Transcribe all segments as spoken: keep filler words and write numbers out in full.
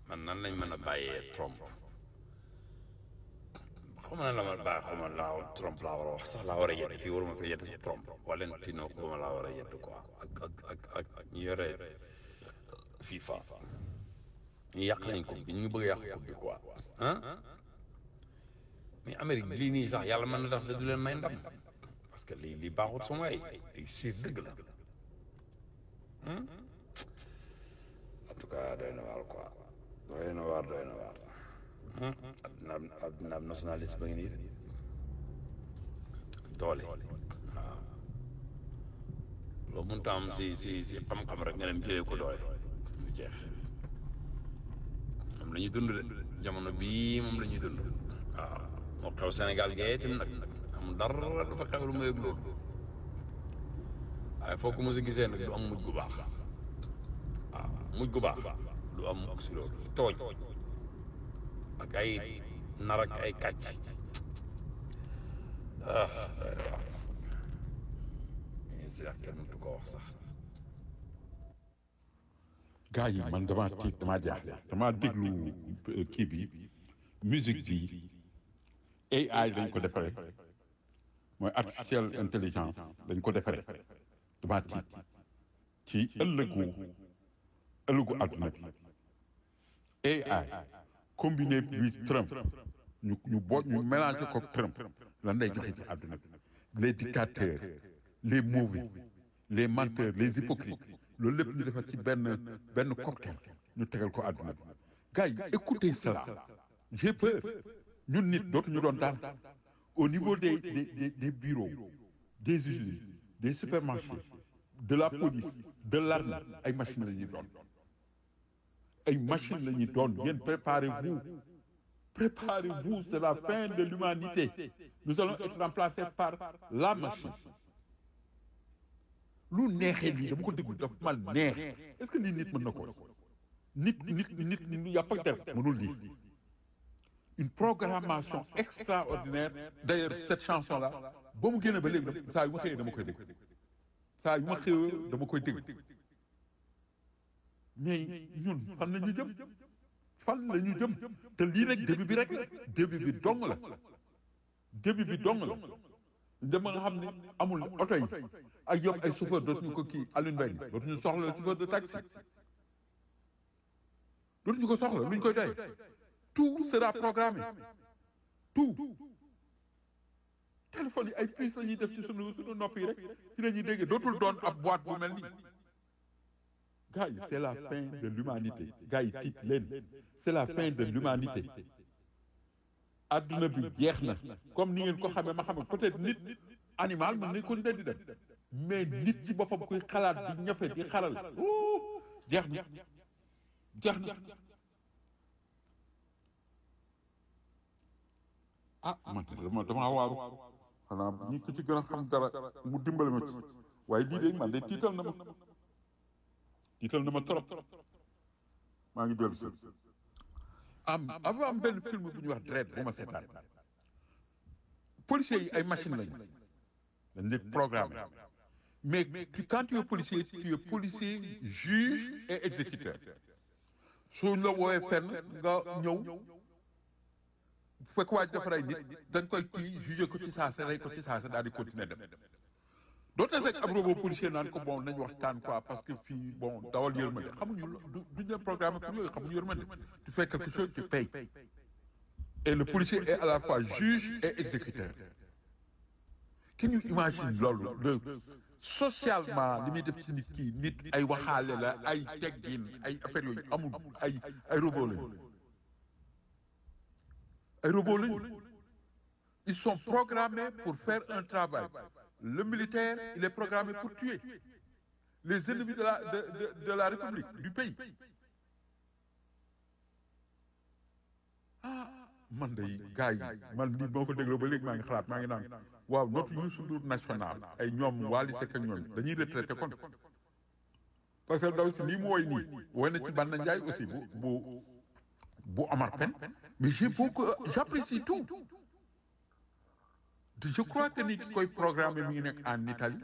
man nan lañ mën a bàyyee Trump xaw ma ne la ma bàyyi xaw ma laa Trump laa war a wax sax laa war a yedd fii waruma ko yedd Trump Valentino ko ma laa war a yedd quoi ak ak ak ak ak ñu yore FIFA ñu yàq nañ ko bi ñu ngi bëgg a yàq ko bi quoi ah mais Amérique lii nii sax yàlla mën na tax sa du leen may ndam parce que lii lii baaxut sama waay lii siir dëgg la en tout cas doy na waar quoi doy na waar doy na waar adduna adduna nationaliste ba ngi nii doole waaw loo mënta am si si si xam-xam rek nga dem jëlee ko doole mu jeex moom la ñuy dund de jamono bii moom la ñuy dund waaw moo xew Sénégal gee itam nag amul dara du fa xew lu mu yëg loolu waaye foo ko mos a gisee nag du am mujj gu baax waaw mujj gu baax du am mukk si loolu tooj ak ay nar ak ay kàcc ah si ak kenn du ko wax sax gars yi man damaa tiit damaa jaaxle damaa déglu kii bi musique bi A I dañ ko defaree mooy artificial intelligence dañ ko defaree damaa tiit ci ëllëgu ëllëgu àdduna bi A I combiné with Trump ñu ñu boo ñu mélangé ko Trump lan lay joxe ci àdduna bi les dictateurs les mauvais les menteurs les hypocrites loolu lépp ñu defar ci benn benn cocktail ñu tegal ko àdduna bi gars yi écoutez cela j'ai peur ñun nit dootuñu doon daal au niveau des des des des bureaux des usines des supermarchés de la police de l'armée ay machines la ñuy doon ay machines la ñuy doon yéen préparez-vous préparez-vous c'est la fin de l'humanité nous allons être remplacés par la machine lu neexee lii dama ko déglu dafa ma neex est-ce que lii nit mën na ko nit nit nit nit yàpp ak def mënul lii une programmation extraordinaire d'ailleurs cette chanson là ba mu génne ba léegi saa yu ma xëyee dama koy dégg saa yu ma xëyee dama koy dégg mais ñun fan la ñu jëm fan la ñu jëm te lii rek début bi rek la début bi dong la début bi dong la dama nga xam ne amul oto yi ak yóbbu ay chauffeur dootuñu ko kii Alioune Mbaye dootuñu soxla chauffeur de taxi dootuñu ko soxla luñ koy doy tout sera programmé tout téléphone yi ay puces la ñuy def ci sunu sunu nopp yi rek ci la ñuy dégg dootul doon ab boîte bu mel nii gars yi c'est la fin de l'humanité gars yi tiit leen c'est la fin de l'humanité adduna bi jeex na comme ni ngeen ko xamee ma xam peut-être nit animal mën nañ ko di dem mais nit ci boppam kuy xalaat di ñafe di xaral jeex na jeex na ah man dama damaa waaru xanaa ñi ko ci gën a xam dara mu dimbali ma ci waaye lii de man de tiital na ma tiital na ma trop maa ngi dellu si am am am benn film bu ñuy wax Dredd bu ma seetaan policiers yi ay machine lañu dañ leen programmé mais quand tu es policier tu es policier juge et exécuteur suñ la woowee fenn nga ñëw bu fekk waaj dafa rey nit dañ koy kii jugé ko ci saa sa rey ko ci saa sa daal di continuer dem doo tase ak ab robot policier naan ko bon nañ waxtaan quoi parce que fii bon dawal yërmande xamuñu du duñ leen programme pour yooyu xamuñu yërmande tu fais quelque chose tu payes et le policier est à la fois juge et exécuteur can you imagine loolu le socialement li muy def ci nit kii nit ay waxaale la ay teggin ay affaires yooyu amul ay ay robot lañu ay robot lañu ils sont programmés pour faire un travail. Le militaire, il est programmé pour tuer les ennemis de la, de, de, de la République, du pays. Ah, man de gars yi man lii boo ko dégloo ba léegi maa ngi xalaat maa ngi naan waaw notre Youssou Ndour national ay ñoom Wally Seck ak ñoom dañuy retraité kon parce que ndaw si lii mu woy nii woy na ci Banda Ndiaye aussi bu bu bu Omar Pène mais j'ai beaucoup j'apprécie tout. Je crois que ni ki koy programme mi ngi nekk en Italie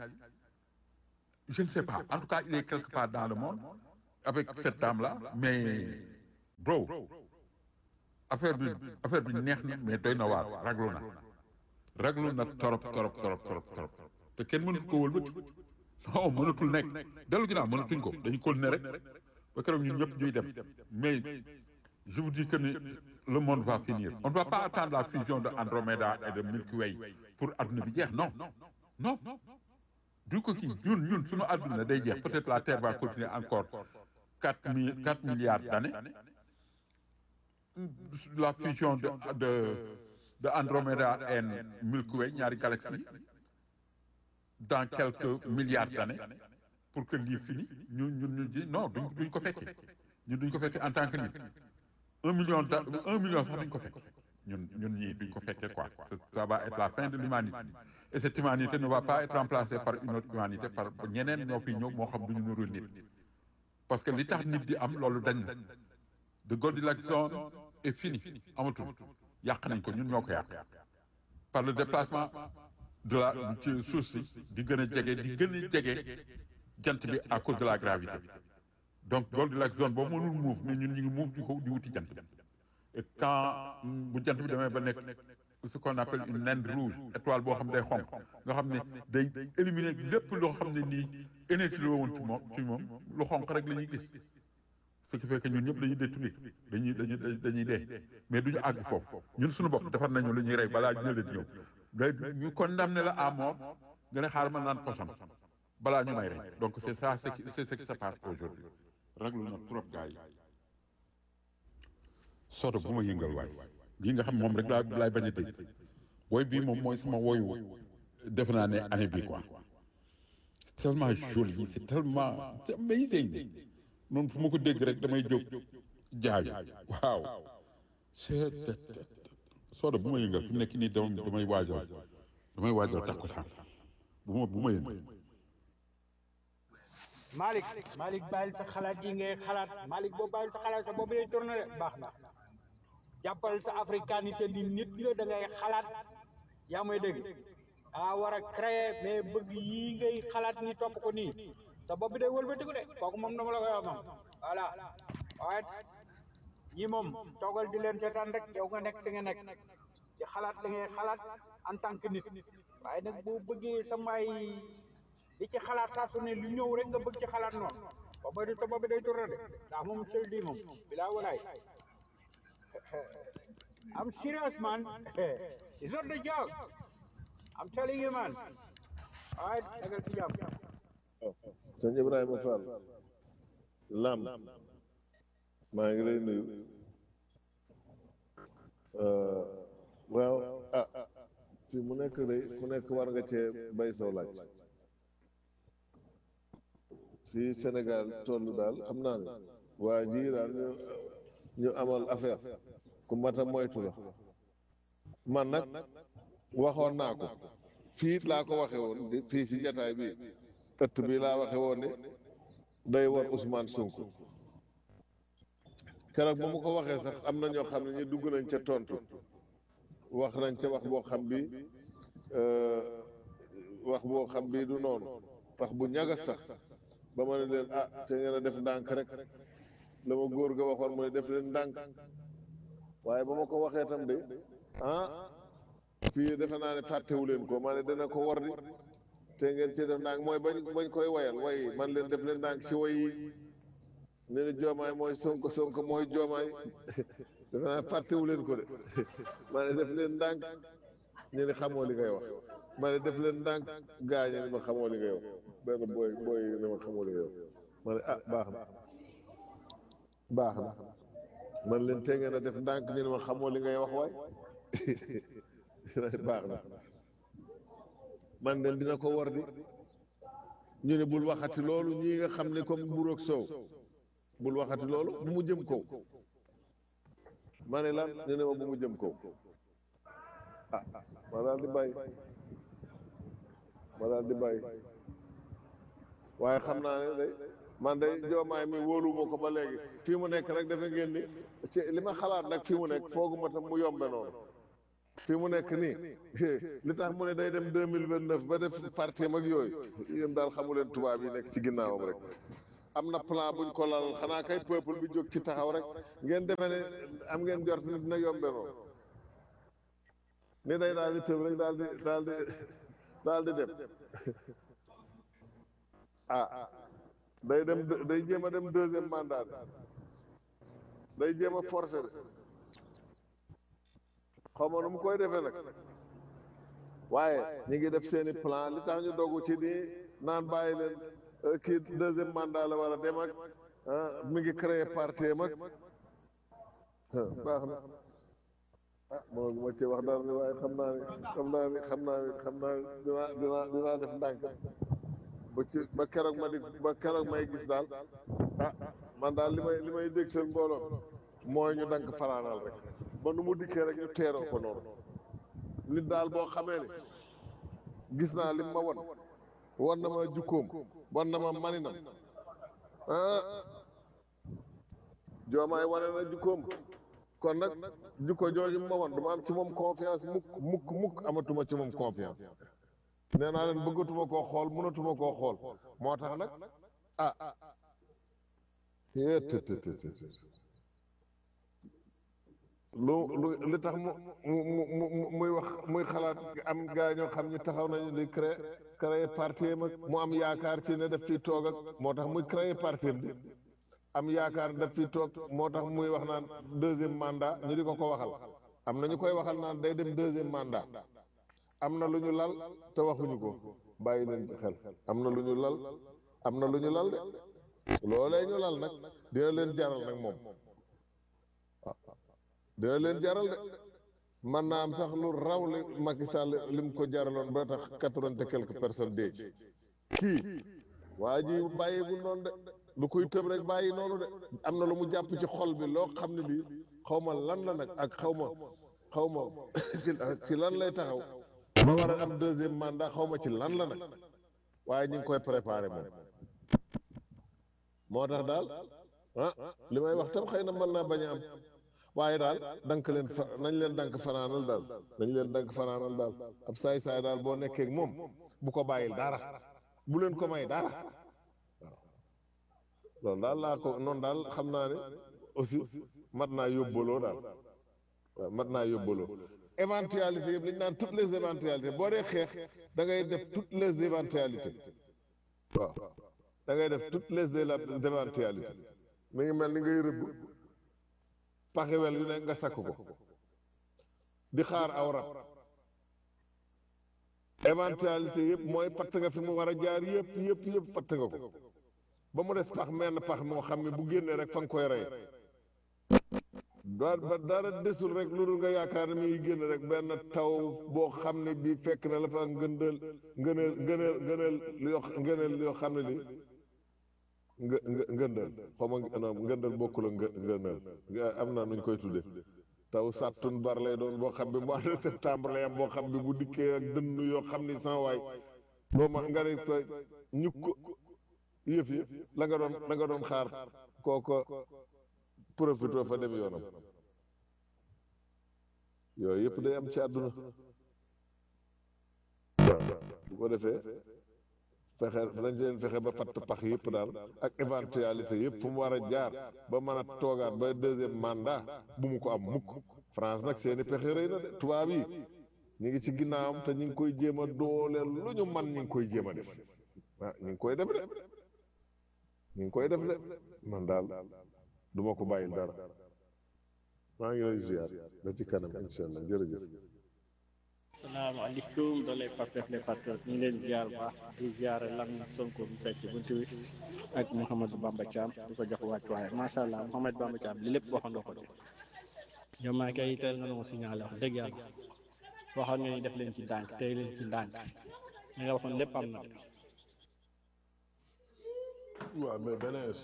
je ne sais pas en tout cas il est quelque part dans le monde avec cette dame là mais bro affaire bi affaire bi neex na mais doy na waar raglu na raglu na torop torop torop torop torop te kenn mënatu ko wëlbati non mënatul nekk dellu ginnaaw mënatuñ ko dañu continuer rek ba keroog ñun ñëpp ñuy dem mais je vous dis que ni le monde va finir on ne va pas attendre la fusion de Andromeda et de Milky Way pour adduna bi jeex non non du ko kii ñun ñun suñu adduna day jeex peut-être la Terre va continuer encore quatre mille quatre milliards d'années la fusion de de de Andromeda et Milky Way ñaari galaxies dans quelques milliards d'années pour que lii fini ñu ñun ñu ji non duñ duñ ko fekkee ñun duñ ko fekkee en tant que nit un million da un million sax duñ ko fekkee ñun ñun ñii duñ ko fekkee quoi ça va être la fin de l'humanité et cette humanité ne va pas être remplacée par une autre humanité par ñeneen ñoo fi ñëw moo xam duñu nuru nit parce que li tax nit di am loolu dañ na de Goldilocks zone est fini amatul yàq nañ ko ñun ñoo ko yàq par le déplacement de la ci suuf si di gën a jege di gën a jege jant bi à cause de la gravité donc Goldilocks zone boobu mënul muuf mais ñun ñu ngi muuf di ko di wuti jant bi et quand bu jant bi demee ba nekk ce qu'on appelle une naine rouge étoile boo xam ne day xonq nga xam ne day éliminer lépp loo xam ne nii énergie la woon ci moom ci moom lu xonq rek la ñuy gis ce qui fait que ñun ñëpp dañuy détruire dañuy dañuy dañuy dee mais duñu àgg foofu ñun suñu bopp defar nañu lu ñuy rey balaa ñu leen ñëw nga ñu condamné la à mort nga ne xaaral ma naan poson balaa ñu may rey donc c'est ça c'est c'est ce qui se passe aujourd'hui raglu na trop gars yi soto bu ma yëngal waay lii nga xam moom rek laa laay bañ a dégg woy bii moom mooy sama woyu defe naa ne année bii quoi c'est tellement joli c'est tellement c'est amazing noonu fu ma ko dégg rek damay jóg jaayu waaw soto bu ma yëngal fi mu nekk nii dama damay waajal damay waajal takku sax bu ma bu ma yëngal Malick Malick bàyyil sa xalaat yi ngay xalaat Malick boo bàyyil sa xalaat sa boobu lay tourné de baax na jàppal sa africanité ni nit la da ngay xalaat yaa may dégg daa war a créer mais bëgg yii ngay xalaat ni topp ko nii sa bopp bi day wëlbatiku de kooku moom dama la koy wax moom voilà waaye ñi moom toogal di leen seetaan rek yow nga nekk fi nga nekk di xalaat da ngay xalaat en tant que nit waaye nag boo bëggee samay di ci xalaat saa su ne lu ñëw rek nga bëgg ci xalaat noonu ba mooy sa bopp bi day tourné de ndax moom sel di moom bilaa walaay I'm serious man it's not the joke I'm telling you man all right dagal ci jàmm sëñ Ibrahima Fall Lam maa ngi lay nuyu waaw ah fi mu nekk day ku nekk war nga cee bay soo laaj fii Sénégal toll daal xam naa ne waa ji daal ñu ñu amal affaire ku mat a moytu la man nag waxoon naa ko fii laa ko waxe woon di fii si jataay bi ëtt bi laa waxe woon ne day war Ousmane Sonko keroog ba mu ko waxee sax am na ñoo xam ne ñu dugg nañ ca tontu wax nañ ca wax boo xam bi wax boo xam bi du noonu wax bu ñagas sax ba ma ne leen ah te ngeen a def ndànk rek la ma góor ga waxoon mooy def leen ndànk waaye ba ma ko waxee tam de ah fii defe naa ne fàttewu leen ko maa ne dana ko war di te ngeen ci def ndànk mooy bañ bañ koy wayal way man leen def leen ndànk si way yi ne ne joomaay mooy sonko sonko mooy joomaay defe naa fàttewu leen ko de maa ne def leen ndànk ñu ne xamoo li ngay wax ma ne def leen ndànk gaañe ni ma xamoo li ngay wax benn booy booy ne ma xamoo li ngay wax ma ne ah baax na baax na man leen te ngeen a def ndànk ñu ne ma xamoo li ngay wax waay baax na man leen dina ko war di ñu ne bul waxati loolu ñii nga xam ne comme mburoog soow bul waxati loolu bu mu jëm kaw ma ne lan ñu ne ma bu mu jëm kaw ah ma daal di bàyyi ma daal di bàyyi waaye xam naa ne day man day joomaay mi wóoluwuma ko ba léegi fii mu nekk rek dafa ngeen ni ci li ma xalaat nag fii mu nekk fooguma tam mu yombe noonu fii mu nekk nii li tax mu ne day dem deux mille vingt neuf ba def parti am ak yooyu yéen daal xamu leen tubaab yi nekk ci ginnaawam rek am na plan buñ ko lal xanaa kay peuple bi jóg ci taxaw rek ngeen defe ne am ngeen jort ni dina yombe noonu ni day daal di tëb rek daal di daal di daal di dem ah day dem day jéem a dem deuxième mandat day jéem a forcer de xaw ma nu mu koy defee nag waaye ñu ngi def seeni plan li tax ñu dogu ci nii naan bàyyi leen kii deuxième mandat la war a dem ak mi ngi créer parti mag baax na ah moo ma ci wax dara ni waaye xam naa ni xam naa ni xam naa ni xam naa ni dinaa dinaa dinaa def ndànk ba ci ba keroog ma di ba keroog may gis daal ah man daal li may li may dégg seen mbooloo mooy ñu dank faraanal rek ba nu mu dikkee rek ñu teeroo ko noonu nit daal boo xamee ni gis naa lim ma won won na ma jukkoom won na ma maninam ah joomaay wane na jukkoom kon nag jukko jooju ma won duma am ci moom confiance mukk mukk mukk amatuma ci moom confiance nee naa leen bëggatuma koo xool mënatuma koo xool moo tax nag ah yee të të të të lu lu li tax mu mu mu muy wax muy xalaat am gaa ñoo xam ñi taxaw nañu di créer créer parti am mu am yaakaar ci ne def fi toog ak moo tax muy créer parti am bi am yaakaar def fi toog moo tax muy wax naan deuxième mandat ñu di ko ko waxal am na ñu koy waxal naan day dem deuxième mandat am na lu ñu lal te waxuñu ko bàyyi leen ci xel am na lu ñu lal am na lu ñu lal de loolee ñu lal nag dina leen jaral nag moom waaw dina leen jaral de man naa am sax lu raw li Macky Sall lim ko jaraloon ba tax quatre-vingt et quelques personnes dee ci kii waa ji bàyyiwul noonu de lu koy tëb rek bàyyi noonu de am na lu mu jàpp ci xol bi loo xam ne lii xaw ma lan la nag ak xaw ma xaw ma ci ci lan lay taxaw ba war a am deuxième mandat xaw ma ci lan la nag waaye ñu ngi koy préparé moom moo tax daal ah li may wax tam xëy na mën naa bañ a am waaye daal dank leen fa nañ leen dank fanaanal daal nañ leen dank fanaanal daal ab saay-saay daal boo nekkee ak moom bu ko bàyyil dara bu leen ko may dara waaw loolu daal laa ko noonu daal xam naa ne aussi mat naa yóbbaloo daal waaw mat naa yóbbaloo éventualité yëpp lañ naan toutes les éventualités boo dee xeex da ngay def toutes les éventualités waaw da ngay def toutes les éventualités mi ngi mel ni ngay rëbb paxiwel yu ne nga sakk ko di xaar aw rab éventualité yëpp mooy fatt nga fi mu war a jaar yëpp yëpp yëpp fatt nga ko ba mu des pax menn pax moo xam ne bu génnee rek fa nga koy rey daa ba dara desul rek lu dul nga yaakaar ne mi ngi génn rek benn taw boo xam ne bii fekk na la fa ngëndal ngëneel ngëneel ngëneel yoo ngëneel yoo xam ne li nga nga ngëndal xaw ma non ngëndal bokkul ak ngëndal am na nuñ koy tudde taw sàttun bar lay doon boo xam bi mois de septembre lay am boo xam bi bu dikkee ak dënn yoo xam ni sans waay boo ma nga ne fa ñukk yëf yi la nga doon la nga doon xaar kooko profité fa dem yoonam yooyu yëpp day am ci àdduna waaw bu ko defee fexe dañ leen fexe ba fatt pax yëpp daal ak éventualité yëpp fu mu war a jaar ba mën a toogaat ba deuxième mandat bu mu ko am mukk France nag seeni pexe rëy na de tubaab yi ñu ngi ci ginnaawam te ñu ngi koy jéem a dooleel lu ñu man ñu ngi koy jéem a def ah ñu ngi koy def de ñu ngi koy def de man daal du ma ko bàyyil dara maa ngi lay ziar ba ci kanam incha allah jërëjëf. salaamaaleykum doole Pastef les patriotes ñu ngi leen ziar bu baax di ziar Lamine Sonko mu sekk buntu wi ak Mouhamadou Bamba Thiam di ko jox wàccuwaay macha allah Mouhamadou Bamba Thiam li lépp waxoon nga ko doon yow maa kay teel nga ma signalé wax dëgg yàlla waxoon nga ni def leen ci ndànk tey leen ci ndànk li nga waxoon lépp am na de. waaw mais benees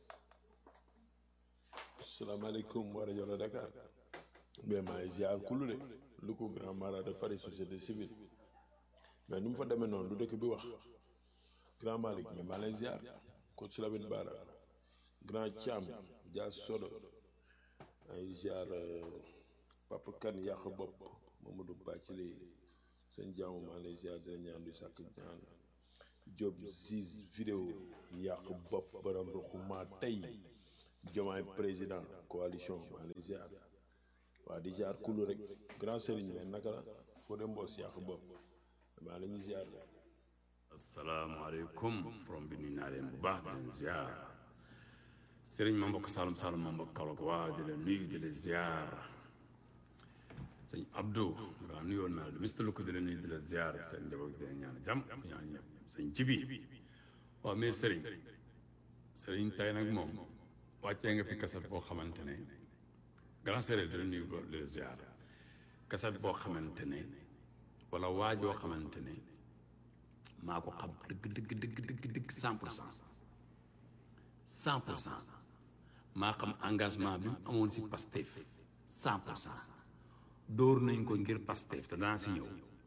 salaamaaleykum wa rajo la Dakar mais maa ngi ziar kullu de lu ko grand mara de Paris société civile mais nu mu fa demee noonu du dëkk bi wax grand Malick mais maa lay ziar coach Lamine Bara grand Thiam Dia Sodo maa ngi ziar Papa Kane yàq bopp Mamadou Bathily seen jaamu maa lay ziar dina ñaan di sàkk ñaan Diop Ziz vidéo yàq bopp borom ruxuma tey Diomaye président coalition maa ngi ziar waa di ziar kulu rek grand Serigne mais naka la foo dem boos yàq bopp maa la ñuy ziar asalaamaaleykum from bi nuyu naa leen bu baax di leen ziar sëriñ ma mbokk Saloum Saloum ma mbokk Kaolack waa di leen nuyu di leen ziar sëñ Abdou waaw nuyoon naa la mister Luku di leen nuyu di leen ziar seen njaboot di leen ñaan jàmm ñaan ñëpp sëñ Jibi waaw mais sëriñ sëriñ tey nag moom wàccee nga fi kaset boo xamante ne grand sëriñ di leen nuyu di leen ziar kaset boo xamante ne wala waajoo xamante ne maa ko xam dëgg dëgg dëgg dëgg dëgg cent pour cent cent pour cent maa xam engagement bi mu amoon si Pastef cent pour cent dóor nañ ko ngir Pastef te danaa si ñëw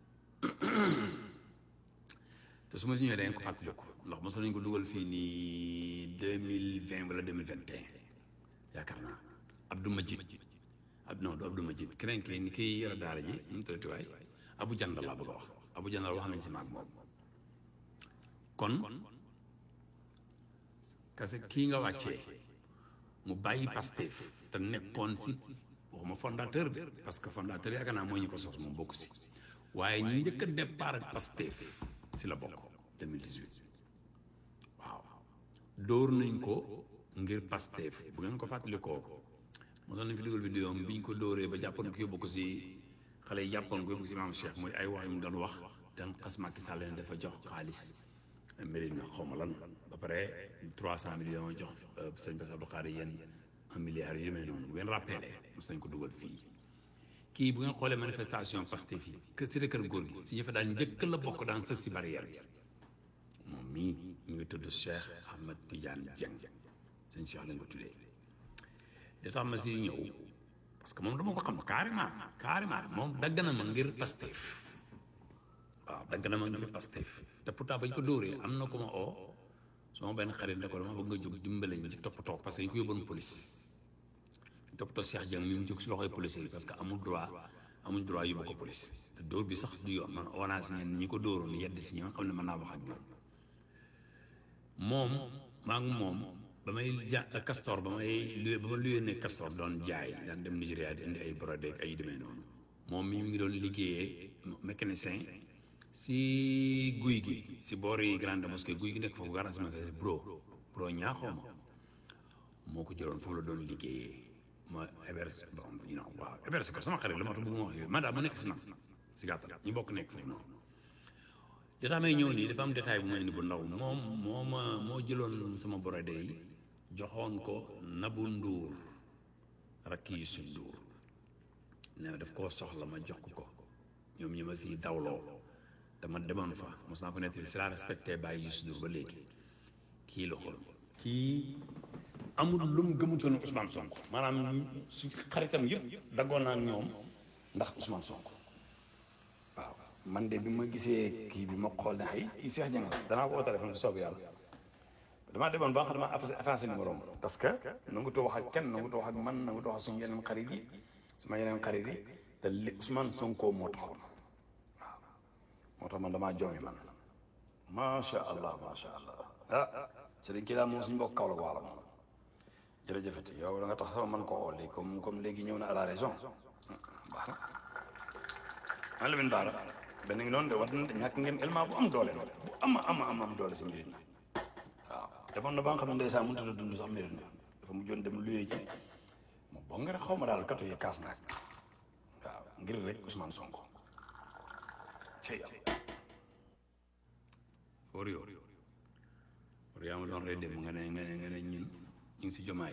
te su ma si ñëwee dañ ko fàttaliku ndax mosoon nañ ko dugal fii nii deux mille vingt wala deux mille vingt et un yaakaar naa Abdou Majid ab non du Abdou Majid keneen ki ni kiy yore daara ji nu mu tuddati waay Abu Jandal laa bëgg a wax Abu Jandal wax nañ si maag moom kon parce que kii nga wàccee mu bàyyi Pastef te nekkoon si waxuma fondateur bi parce que fondateur yaakaar naa mooy ñu ko sos moom bokk si waaye ñi njëkk a départ ak Pastef si la bokk deux mille dix-huit waaw dóor nañ ko ngir Pastef bu ngeen ko fàttalikoo mosoon nañ fi dugal vidéo am bi ñu ko dóoree ba jàppoon ko yóbbu ko si xale yi jàppoon ko yóbbu ko si maam Cheikh mooy ay wax yu mu doon wax dan xas Macky Sall leen dafa jox xaalis mérite na xaw ma lan ba pare trois cent millions jox sëñ Bass Abdou Khadre yéen un milliard yu mel noonu bu ngeen rappelé mos nañ ko dugal fii kii bu ngeen xoolee manifestation Pastef yi kër si kër góor gi si ñëfa daan njëkk la bokk daan sës si barrière bi moom mii mu ngi tudd Cheikh Ahmed Tidiane Dieng sëñ Cheikh lañ ko tuddee li tax ma si ñëw parce que moom dama ko xam carrément carrément moom dagg na ma ngir Pastef waaw dagg na ma ngir Pastef te pourtant bañ ko dóoree am na ko ma oo sama benn xarit ne ko dama bëgg nga jóg dimbale ñu ci toppatoo parce que ñu ko yóbboon police toppatoo Cheikh Dieng mi mu jóg si loxoy police yi parce que amul droit amuñ droit yóbbu ko police te dóor bi sax du yoon man wanaa si ñeen ñi ko dóoroon yedd si ñi nga xam ne mën naa wax ak ñoom moom maa ngi moom ba may ja Castor ba may luye ba ma luye ne Castor doon jaay daan dem Nigéria di indi ay brodé ak ay demee noonu moom mi ngi doon liggéeyee mécanicien si guy gi si boori grande mosquée guy gi nekk foofu garage ma bro bro ñaaxoo ma moo ko jëloon foofu la doon liggéeyee ma héberge bon you know waaw héberge ko sama xarit la ma tax bëgg ma wax yooyu man daal ma nekk si man si gàttal ñu bokk nekk foofu noonu jotaa may ñëw nii dafa am détail bu may ni bu ndaw moom moo ma moo jëloon sama borodé yi joxoon ko Nabou Ndour rakk yi su Ndour ne daf koo soxla ma jox ko ñoom ñi ma si dawloo dama demoon fa mos naa ko nettali si la respecté bàyyi Youssou Ndour ba léegi kii la xool kii amul lu mu gëmutoon Ousmane Sonko maanaam su xaritam yëpp daggoon naa ñoom ndax Ousmane Sonko waaw man de bi ma gisee kii bi ma xool ne xëy kii Cheikh Dieng danaa ko oo téléphone bi soob yàlla damaa demoon ba nga xam dama effacé numéro am parce que nangu too wax ak kenn nangu too wax ak man nangu too wax ak suñu yeneen xarit yi sama yeneen xarit yi te li Ousmane Sonko moo taxoon waaw moo tax man damaa joomi man macha allah macha allah ah sëriñ kii daal moom suñu mbokk kaw la waala moom jërëjëfati yow da nga tax sama man ko oo léegi comme comme léegi ñëw na à la raison baax na man la bin baara benn ngi noonu de wax na ñàkk ngeen élément bu am doole nag bu ama ama am am doole si mbir mi waaw defoon na ba nga xam ne ndeysaan mënut a dund sax mbir mi dafa mujjoon dem luyee ci moom boo nga rek xaw ma daal katu yi kaas naa waaw ngir rek Ousmane Sonko cey am for yow for yaa ma doon rey dem nga ne nga ne nga ne ñun ñu ngi si jomaay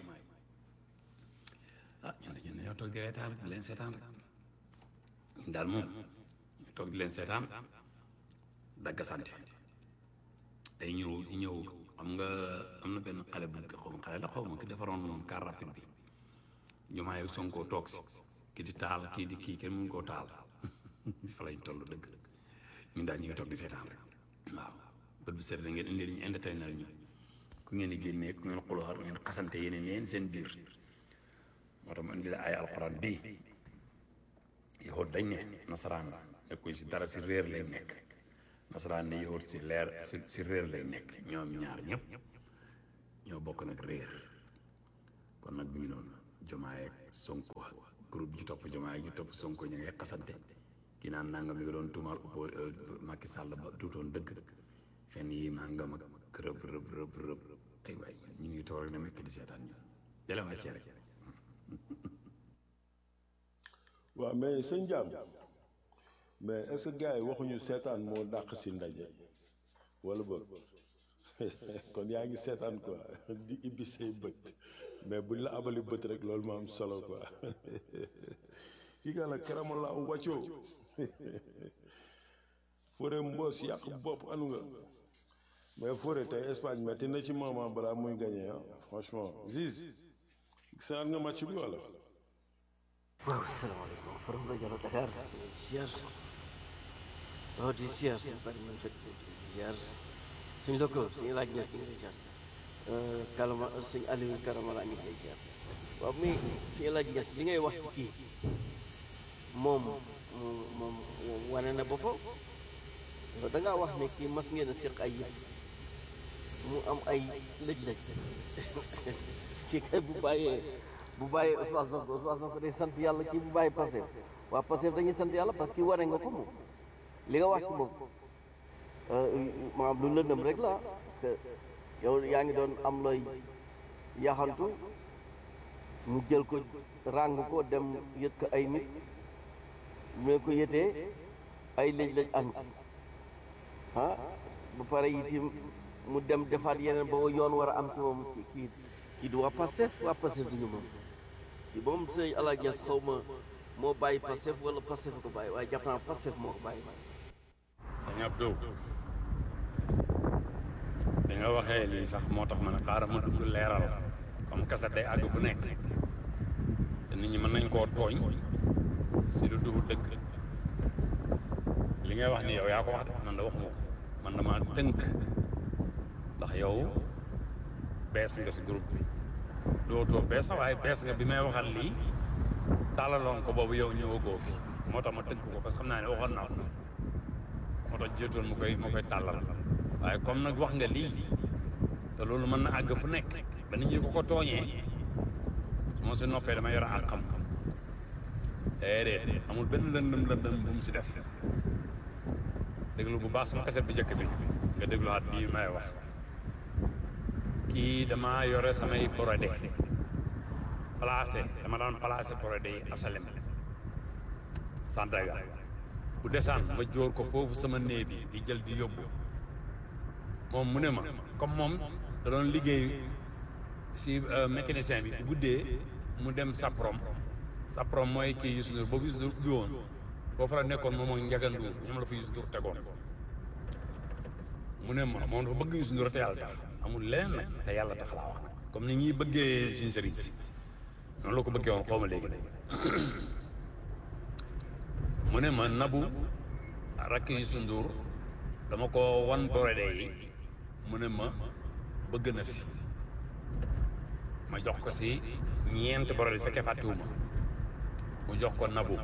ah ñun ñun dañoo toog di reetaan rek di leen seetaan rek ñun daal moom ñu toog di leen seetaan dagg sant day ñëw di ñëw xam nga am na benn xale bu xaw ma xale la xaw ma ki defaroon car rapide bi jomaay ak Sonko toog si ki di taal kii di kii kenn mënu koo taal fa lañ toll dëgg ñun daal ñu ngi toog di seetaan rek waaw bët bu set da ngeen indi ñu entertainer ñu ku ngeen di génnee ku ngeen xuloo ku ngeen xasante yeneen yeen seen biir moo tax mu indi la ay alxuraan bii yow dañ ne nasaraan nekkuñ si dara si réer lay nekk nasaraan ni yowut si leer si si réer lay nekk ñoom ñaar ñëpp ñoo bokk nag réer kon nag bi ngi noonu Jomaay ak Sonko groupe ji topp Jomaay ji topp Sonko ñu ngay xasante kii naan nangam mi nga doon tuumaal oppo Macky Sall ba duutoon dëgg fen yi nangam ak rëb rëb rëb rëb ay waay ñu ngi toog rek ne mekk di seetaan ñu dale wàccee rek waaw mais sëñ Jaam mais est-ce que gars yi waxuñu seetaan moo dàq si ndaje wala boog kon yaa ngi seetaan quoi di ibbi say bët mais buñ la abali bët rek loolu moo am solo quoi kii nga la karama laa wàccoo Fodé Mbos yàq bopp anu nga mais Fodé tey Espagne metti na ci moment balaa muy gagné ah franchement Ziz seetaan nga match bi wala. waaw salaamaaleykum forom rajo Dakar ziar waaw di ziar suñu bari man fekk di ziar suñu lokko suñu laaj ñes ñu ngi lay ziar kalama suñu Aliou Karamala ñu ngi lay ziar waaw mais suñu laaj ñes li ngay wax ci kii moom moom moom wane na boppam da ngaa wax ne kii mas ngeen a seq ay yëf mu am ay lëj-lëj kii kay bu bàyyee bu bàyyee Ousmane Sonko Ousmane Sonko day sant yàlla kii bu bàyyi Pastef waa Pastef dañuy sant yàlla parce que kii wane nga ko moom li nga wax ci moom maanaam lu lëndëm rek la parce que yow yaa ngi doon am looy yaxantu mu jël ko ràng ko dem yët ko ay nit mu ko yëtee ay lëj-lëj am ci ah bu pare itim mu dem defaat yeneen ba yoon war a am ci moom kii kii du waa Pastef waa Pastef duñu moom kii moom sëñ Alla Niass xaw ma moo bàyyi Pastef wala Pastef ko bàyyi waaye jàpp naa Pastef moo ko bàyyi. sëñ Abdou bi nga waxee lii sax moo tax ma ne xaaral ma dugg leeral comme kasa day àgg fu nekk te nit ñi mën nañ koo tooñ si lu dugg dëgg li ngay wax ni yow yaa ko wax de man da waxuma ko man dama tënk ndax yow bees nga si groupe bi dootoo bees sax waaye bees nga bi may waxal lii tàllaloon ko boobu yow ñëwagoo fi moo tax ma tënk ko parce que xam naa ne waxoon naa ko fi moo tax jotoon mu koy mu koy tàllal waaye comme nag wax nga lii te loolu mën na àgg fu nekk ba nit ñi ko ko tooñee moo si noppee dama yor ak xam-xam déedéet amul benn lëndëm lëndëm bu mu si def déglu bu baax sama kaset bi njëkk bi nga dégluwaat bii may wax kii dama yore samay brodé placé dama daan placé brodé yi asalem Sandaga bu desaan ma jóor ko foofu sama néeg bi di jël di yóbbu moom mu ne ma comme moom da doon liggéey si mécanicien bi bu guddee mu dem Saprom Saprom mooy kii Youssou Ndour boobu Youssou Ndour ubbi woon foofu la nekkoon moom ak Ndiaga Ndour ñoom la fa Youssou Ndour tegoon mu ne ma moom dafa bëgg Youssou Ndour te yàlla tax amul leneen nag te yàlla tax laa wax nag comme ni ñuy bëggee suñu sëriñ si noonu la ko bëggee woon xaw ma léegi léegi mu ne ma nabu rakk Youssou Ndour dama ko wan brodé yi mu ne ma bëgg na si ma jox ko si ñeent brodé fekkee fàttewuma mu jox ko nabu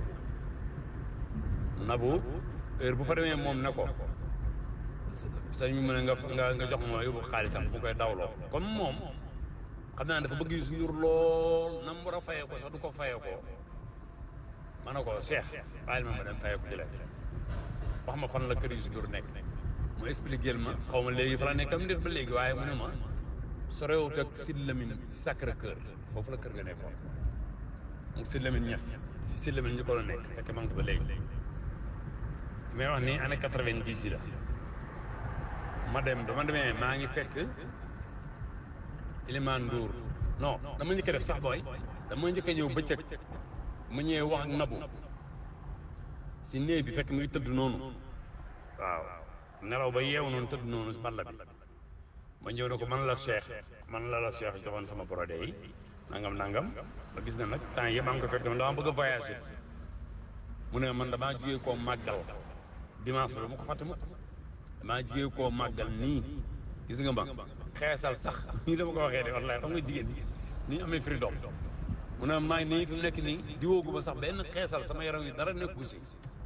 nabu heure bu fa demee moom ne ko sañ mu ne nga nga nga jox ma yóbbu xaalisam bu koy dawloo comme moom xam naa dafa bëgg Youssou Ndour lool na mu war a fayee ko sax du ko fayee ko ma ne ko Cheikh bàyyil ma ma dem fayee ko jëlee wax ma fan la kër Youssou Ndour nekk mu expliqué ma xaw ma léegi fa la nekk am nit ba léegi waaye mu ne ma sorewut ak Sidy Lamine Sacré Cœur foofu la kër ga nekkoon mu Sidy Lamine Niass Sidy Lamine ñu ko la nekk fekke ma ngi ba léegi may wax ni année quatre-vingt-dix yi la ma dem dama demee maa ngi fekk Elimane Ndour non dama njëkk def sax booy dama njëkk a ñëw bëccëg mu ñëwee wax ak Nabou si néeg bi fekk mu ngi tëdd noonu waaw nelaw ba yeewu noonu tëdd noonu si balla bi ma ñëw ne ko man la Cheikh man la la Cheikh joxoon sama brodé yi nangam nangam ba gis na nag temps yëpp maa ngi ko fekk dama bëgg a voyager mu ne man damaa jugee koo màggal dimanche la ma ko fàtte mukk damaa jugee koo màggal nii gis nga ma xeesal sax nii dama ko waxee de wallaay xam nga jigéen ñi ni ñu amee freedom mu ne maa ngi nii fi mu nekk nii diwoogu ba sax benn xeesal sama yaram yi dara nekku si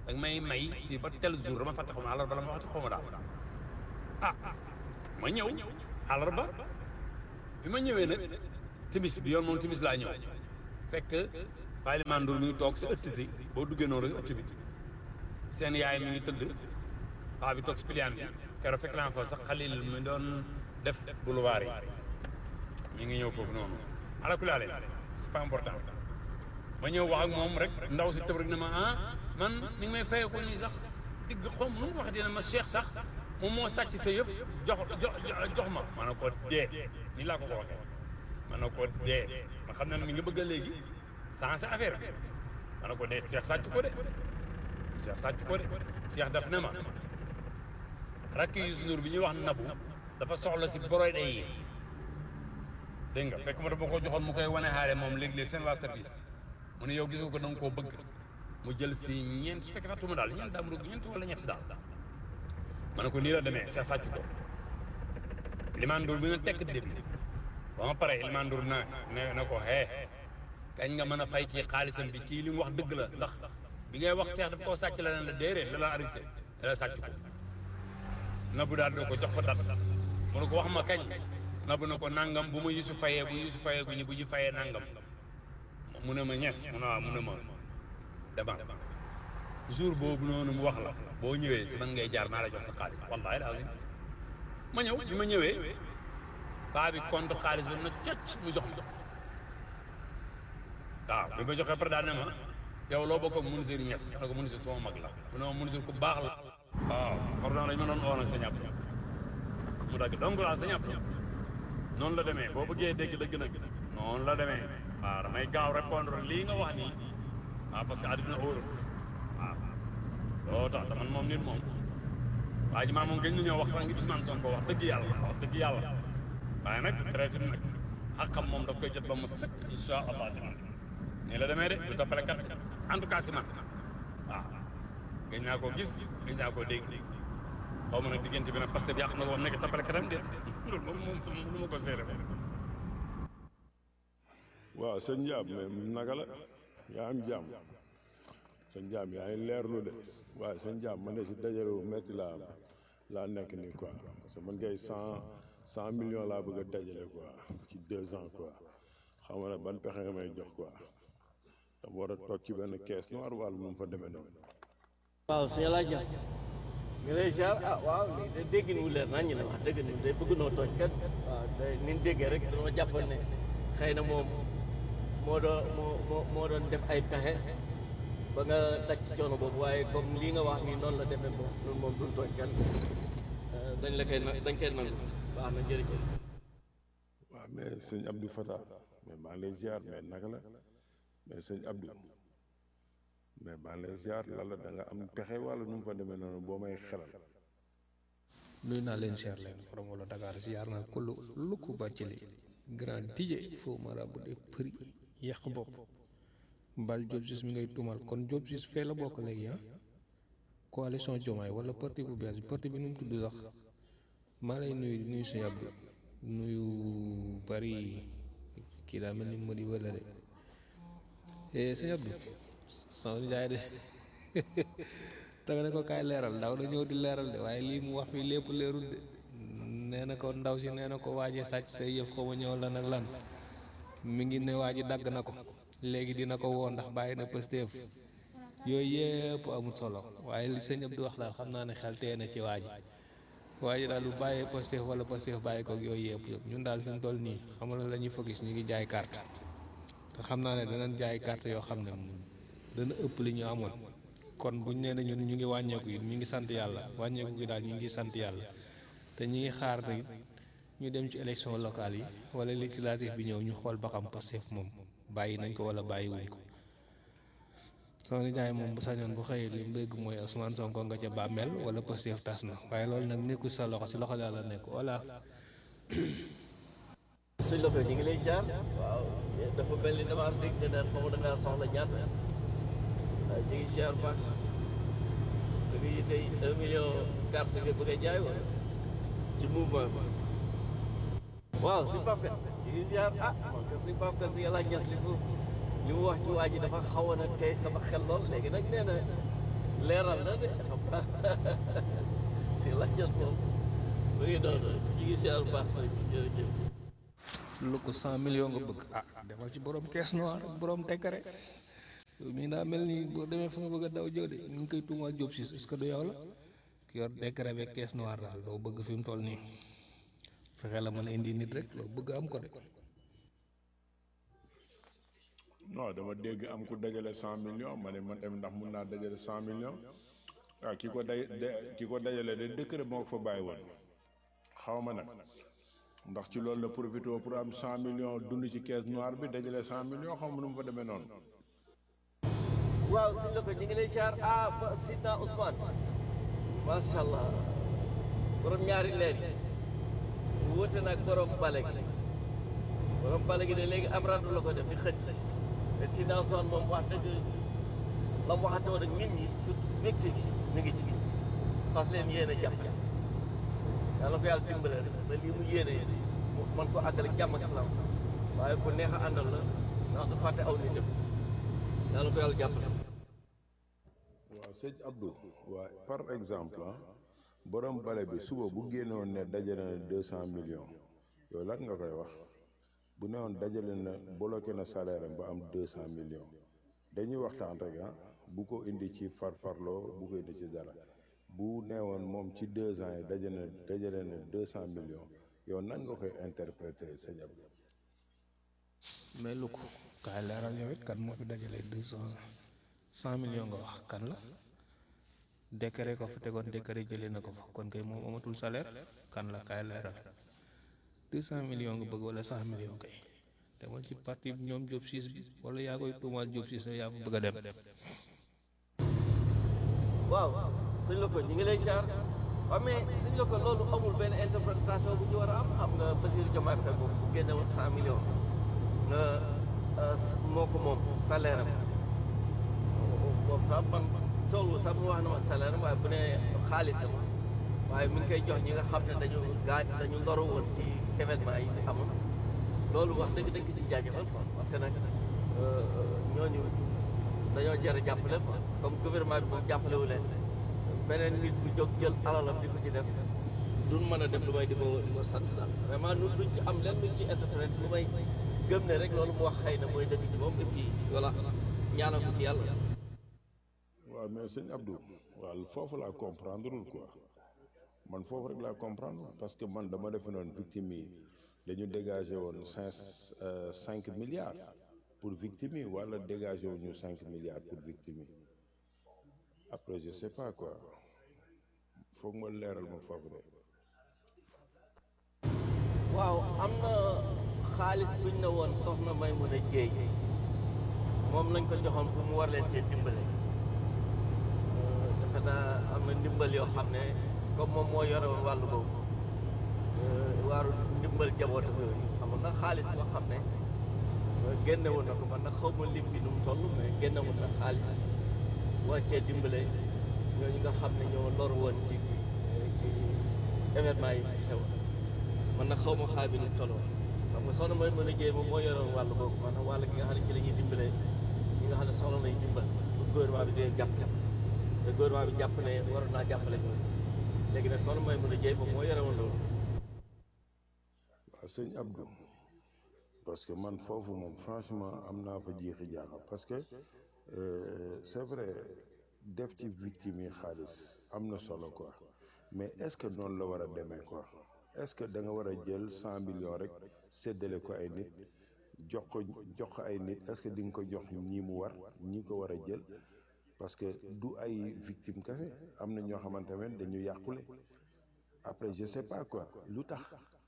danga may may fii ba tel jour dama fàtte xaw ma àllarba la ma waxati xaw ma daal ah ma ñëw àllarba bi ma ñëwee nag timis bi yoon moom timis laa ñëw fekk Baye Limane Ndour mi ngi toog si ëtt si boo duggee noonu rek ëtt bi seen yaay mi ngi tëdd paa bi toog si piliyaan bi keroog fekk naa fa sax Xalil mi doon def boulevard yi mi ngi ñëw foofu noonu ala kulli aale c'est pas important ma ñëw wax ak moom rek ndaw si tëb rek ne ma ah man ni nga may fayee ko nii sax digg xom nu mu waxee dina ma Cheikh sax moom moo sàcc sa yëf jox jox ma ma ne ko dee nii laa ko ko waxee ma ne ko dee ma xam ne mi nga bëgg a léegi sensé affaire bi ma ne ko dee Cheikh sàcc ko de Cheikh sàcc ko de Cheikh daf ne ma rakk Youssou Ndour bi ñuy wax nabu dafa soxla si boroy yi dégg nga fekk ma dama ko joxoon mu koy wane xaale moom léeg-léeg seen waa service mu ne yow gis nga ko da nga koo bëgg mu jël si ñeent su fekkee fàttuma daal ñeent daa mu dugg ñeent wala ñetti daal ma ne ko nii la demee Cheikh sàcc ko Limane Ndour bi nga tekk dégg ba ma pare Limane Ndour na ne na ko hee kañ nga mën a fay kii xaalisam bi kii li mu wax dëgg la ndax bi ngay wax Cheikh daf koo sàcc la leen la déedéet la la arrêté la la sàcc ko nabu daal doo ko jox ko dat mu ne ko wax ma kañ nabu na ko nangam bu ma yusu fayee bu yusu fayee gu ñu bu ñu fayee nangam mu ne ma ñes mu ne waaw mu ne ma dama jour boobu noonu mu wax la boo ñëwee si man ngay jaar naa la jox sa xaalis wallahi lazim ma ñëw bi ma ñëwee baa bi compte xaalis ba na cocc mu jox ma waaw bi ma joxee par daal ne ma yow loo bokk ak Mounir Niass ma ne ko Mounir sama mag la mu ne ma Mounir ku baax la waaw par daal dañ ma doon oo nag sa ñàpp mu dagg donc laa sa ñàpp noonu la demee boo bëggee dégg dëgg nag noonu la demee waaw damay gaaw répondre lii nga wax nii waaw parce que àddina óor waaw loo tax te man moom nit moom waa ji maa moom gën na ñëw wax sax ngi Ousmane Sonko wax dëgg yàlla wax dëgg yàlla waaye nag traité nag xaqam moom daf koy jot ba mu sëkk incha allah si man nii la demee de lu toppale kat en tout cas si man waaw gëj naa koo gis gëj naa koo dégg xaw ma nag diggante bi nag parce que yàq na woon nekk toppale katam de loolu moom moom lu ma ko seere waaw sëñ Ndiab mais naka la yaa am jàmm sëñ Ndiab yaa ngi leerlu de waaye sëñ Ndiab man de si dajale wu métti laa laa nekk nii quoi parce que man kay cent cent millions laa bëgg a dajale quoi ci deux ans quoi xam nga ban pexe nga may jox quoi dama war a toog ci benn caisse noire wala mu fa demee noonu. waaw sëñ El Hadj Niass nga lay jaar ah waaw lii de dégg wu leer nañ ñu ne wax dëgg ni day bëgg noo tooñ kat waaw day ni ñu déggee rek dañoo jàppoon ne xëy na moom moo doon moo moo moo doon def ay pexe ba nga daj ci coono boobu waaye comme lii nga wax nii noonu la demee moom noonu moom duñ tooñ kenn dañ la koy na dañ koy nangu baax na jërëjëf. waaw mais sëñ Abdou Fatah mais maa ngi lay ziar mais naka la mais sëñ Abdou mais maa ngi lay ziar lan la da nga am pexe wala nu mu fa demee noonu boo may xelal. nuyu naa leen ziar leen forom wala Dakar ziar naa ko lu lu ko bàccali grand D J faux marabout de prix yàq bopp bal Diop Ciss mi ngay tuumal kon Diop Ciss fee la bokk léegi ah coalition Diomaye wala parti bu bees bi parti bi nu mu tudd sax maa lay nuyu nuyu sëñ Abdou nuyu bari kii daa mel ni mu di wala de sëñ Abdou sama njaay de danga ne ko kaay leeral ndaw da ñëw di leeral de waaye lii mu wax fii lépp leerul de nee na ko ndaw si nee na ko waajee sàcc say yëf ko ma ñëw lan ak lan mi ngi ne waa ji dagg na ko léegi dina ko woo ndax bàyyi na Pastef yooyu yëpp amul solo waaye li sëñ Abdou wax daal xam naa ne xel tee na ci waa ji waa ji daal bu bàyyee Pastef wala Pastef bàyyi ko yooyu yëpp yëpp ñun daal fi mu toll nii xam nga la ñuy focus ñu ngi jaay carte te xam naa ne danañ jaay carte yoo xam ne dana ëpp li ñu amoon kon buñ nee na ñun ñu ngi wàññeeku yi ñu ngi sant yàlla wàññeeku gi daal ñu ngi sant yàlla te ñu ngi xaar nag ñu dem ci élection locale yi wala législative bi ñëw ñu xool ba xam Pastef moom bàyyi nañ ko wala bàyyi wuñ ko sama nijaay moom bu sañoon bu xëyee li mu dégg mooy Ousmane Sonko nga ca bàmmeel wala Pastef tas na waaye loolu nag nekkul sa loxo si loxo yàlla nekk voilà. sëñ Lopé ñu ngi lay jaar waaw dafa mel ni dama am dégg ne naan xaw ma da ngaa soxla ñaata waaw ñu ngi jaar baax da ngay tey un million carte nga bëgg a jaay wala ci mouvement bi waaw si Pape ñu ngi jaar ah man que si Pape si yàlla ñax li mu li mu wax ci waa ji dafa xawoon a tey sama xel lool léegi nag nee na leeral na de xam naa si laajal moom mu ngi noonu ñu ngi siyaar bu baax sëñ bi jërëjëf. lu ko cent millions nga bëgg ah demal ci borom caisse noire ak borom tekkare yow mii daa mel ni boo demee fa nga bëgg a daw jëw de ñu ngi koy tuumaal Diop Ciss est-ce que du yow la ki yor tekkare beeg caisse noire daal loo bëgg fi mu toll nii fexe la mën a indi nit rek loo bëgg am ko de. non dama dégg am ku dajale cent millions ma ne man tamit ndax mun naa dajale cent millions waaw ki ko day ki ko dajale de décret moo ko fa bàyyi woon xaw ma nag ndax ci loolu la profité pour am cent millions dund ci caisse noire bi dajale cent millions xaw ma nu mu fa demee noonu. waaw sëñ la ko ñu ngi lay siyaar ah ba Sidna Ousmane macha allah borom ñaari leer yi wute nag borom bale gi borom bale gi de léegi am radu la ko def di xëcc te Sidna Ousmane moom wax dëgg la mu waxante woon ak nit ñi surtout mbégte gi mi ngi ci fas leen yéene jàpp yàlla ko yàlla dimbale rek ba lii mu yéene mu man ko àggale jàmm ak salaam waaye ku neex a àndal la ndax du fàtte aw nitam yàlla ko yàlla jàppale. waaw sëñ Abdou waaw par exemple ah borom bale bi suba bu génnoon ne dajale na deux cent millions yow lan nga koy wax bu newoon dajale na bloqué na salaire am ba am deux cent millions dañuy waxtaan rek ah bu ko indi ci farfarloo bu ko indi ci dara bu newoon moom ci deux ans yi dajale na dajale na deux cent millions yow nan nga koy interpréter sëñ Abdou. mais lu ko kaay leeral yow it kan moo fi dajale deux cent cent millions nga wax kan la décret ko fa tegoon décret jëlee na ko fa kon kay moom amatul salaire kan la kaay leeral deux cent millions nga bëgg wala cent millions kay demal ci parti bi ñoom Diop Ciss bi wala yaa koy tuumaal Diop Ciss yaa fa bëgg a dem. waaw sëñ la ko ñu ngi lay jaar waaw mais sëñ la ko loolu amul benn interprétation bu ci war a am xam nga Bassirou Diomaye Faye boobu bu génne woon cent millions nga moo ko moom salaire am boobu sax man soolu sax mu wax na ma salaire am waaye bu ne xaalisam waaye mi ngi koy jox ñi nga xam ne dañu gaañ dañu loru woon ci événement yi fi amoon loolu wax dëgg dëgg ci jaajëfal quoi parce que nag ñooñu dañoo jar a jàppale quoi comme gouvernement bi moom jàppale wu leen beneen nit bu jóg jël alalam di ko ci def duñ mën a def lu may di ko di ko sant daal vraiment ñun duñ ci am lenn luñ ci interprète lu may gëm ne rek loolu mu wax xëy na mooy dëgg ci moom et puis voilà ñaanal ko ci yàlla. waaw mais sëñ Abdou waaw foofu laa comprendre quoi man foofu rek laa comprendre parce que man dama defe noonu victime yi dañu dégagé woon cinq cinq milliards pour victime yi wala dégagé wu ñu cinq milliards pour victime yi après je sais pas quoi foog ma leeral ma foofu de. waaw am na xaalis buñ ne woon soxna may mun a jéey moom lañ ko joxoon pour mu war leen cee dimbale defe naa am na ndimbal yoo xam ne comme moom moo yore woon wàllu boobu waaru ndimbal jabootam yooyu amoon na xaalis boo xam ne génne woon na ko man nag xaw ma lim bi nu mu toll mais génne woon na xaalis war cee dimbale ñooñu nga xam ne ñoo lor woon ci ci événement yi fi xew man nag xaw ma xaar bi nu mu toll woon xam nga soxna mooy mën a liggéey moom moo yoroon wàllu boobu maanaam wàll gi nga xam ne ci la ñuy dimbalee ñi nga xam ne soxla nañ dimbal pour gouvernement bi di leen jàpp te gouvernement bi jàpp ne waroon naa jàppale ñooñu léegi nag soxna mooy mën a liggéey moom moo yore woon loolu. waaw sëñ Abdou parce que man foofu moom franchement am naa fa jiixi jaaxa parce que euh, c'est vrai def ci victime yi xaalis am na solo quoi mais est-ce que noonu la war a demee quoi est-ce que da nga war a jël cent millions rek séddale ko ay nit jox ko jox ko ay nit est-ce que di nga ko jox ñii mu war ñi ko war a jël parce que du ay victime kese am na ñoo xamante ne dañu yàqule après je sais pas quoi lu tax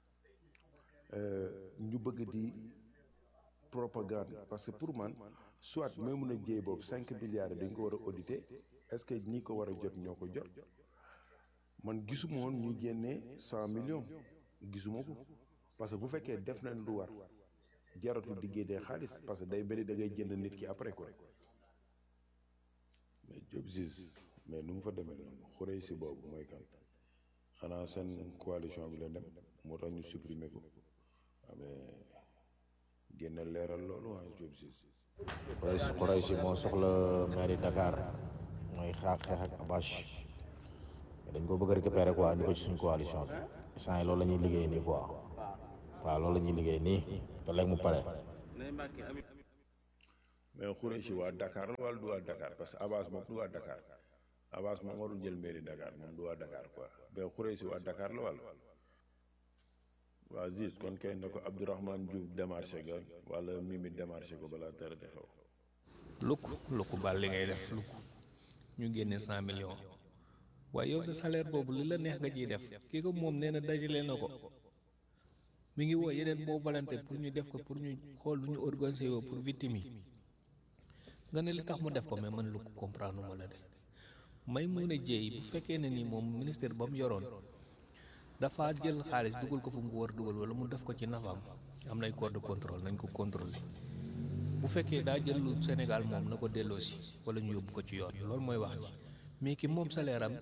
ñu bëgg di propagande parce que pour man soit même mun a jéey boobu cinq milliards yi dañ ko war a auditer est-ce que ñi ko war a jot ñoo ko jot man gisuma woon ñu génnee cent millions gisuma ko parce que bu fekkee def nañ lu war jaratul di génnee xaalis parce que day bëri da ngay jënd nit ki après quoi mais Diop Ciss mais nu mu fa demee noonu xuree si boobu mooy kan xanaa seen coalition bi la dem moo tax ñu supprimer ko waaw mais génne leeral loolu waa Diop Ciss. Quraysh Quraysh moo soxla mairie Dakar mooy mooy xaax xeex ak Abache dañ ko bëgg a récupérer quoi indi ko ci suñ coalition bi instant yi loolu la ñuy liggéey nii quoi waaw loolu la ñuy liggéey nii te léegi mu pare. mais Khoureychi waa Dakar la wala du waa Dakar parce que Abache moom du waa Dakar Abache moom warul jël mairie Dakar moom du waa Dakar quoi mais Khoureychi waa Dakar la wala waa Ziz kon kay na ko Abdourahmane Diouf démarché ga wala Mimi démarché ko balaa dara di xew. lukk lukk bal li ngay def lukk ñu génne cent millions waaye yow sa salaire boobu li la neex nga ciy def kii ko moom nee na dajale na ko mi ngi woo yeneen boo volonté pour ñu def ko pour ñu xool lu ñu organiser woo pour victime yi nga ne li tax mu def ko mais man lukk comprendre ma la de may mun a jéey bu fekkee ne ni moom ministère ba mu yoroon dafa jël xaalis dugal ko fu mu ko war dugal wala mu def ko ci nafaam am nay corps de contrôle nañ ko contrôler bu fekkee daa jël lu Sénégal moom na ko delloosi wala ñu yóbbu ko ci yoon loolu mooy wax ji mais ki moom salaire am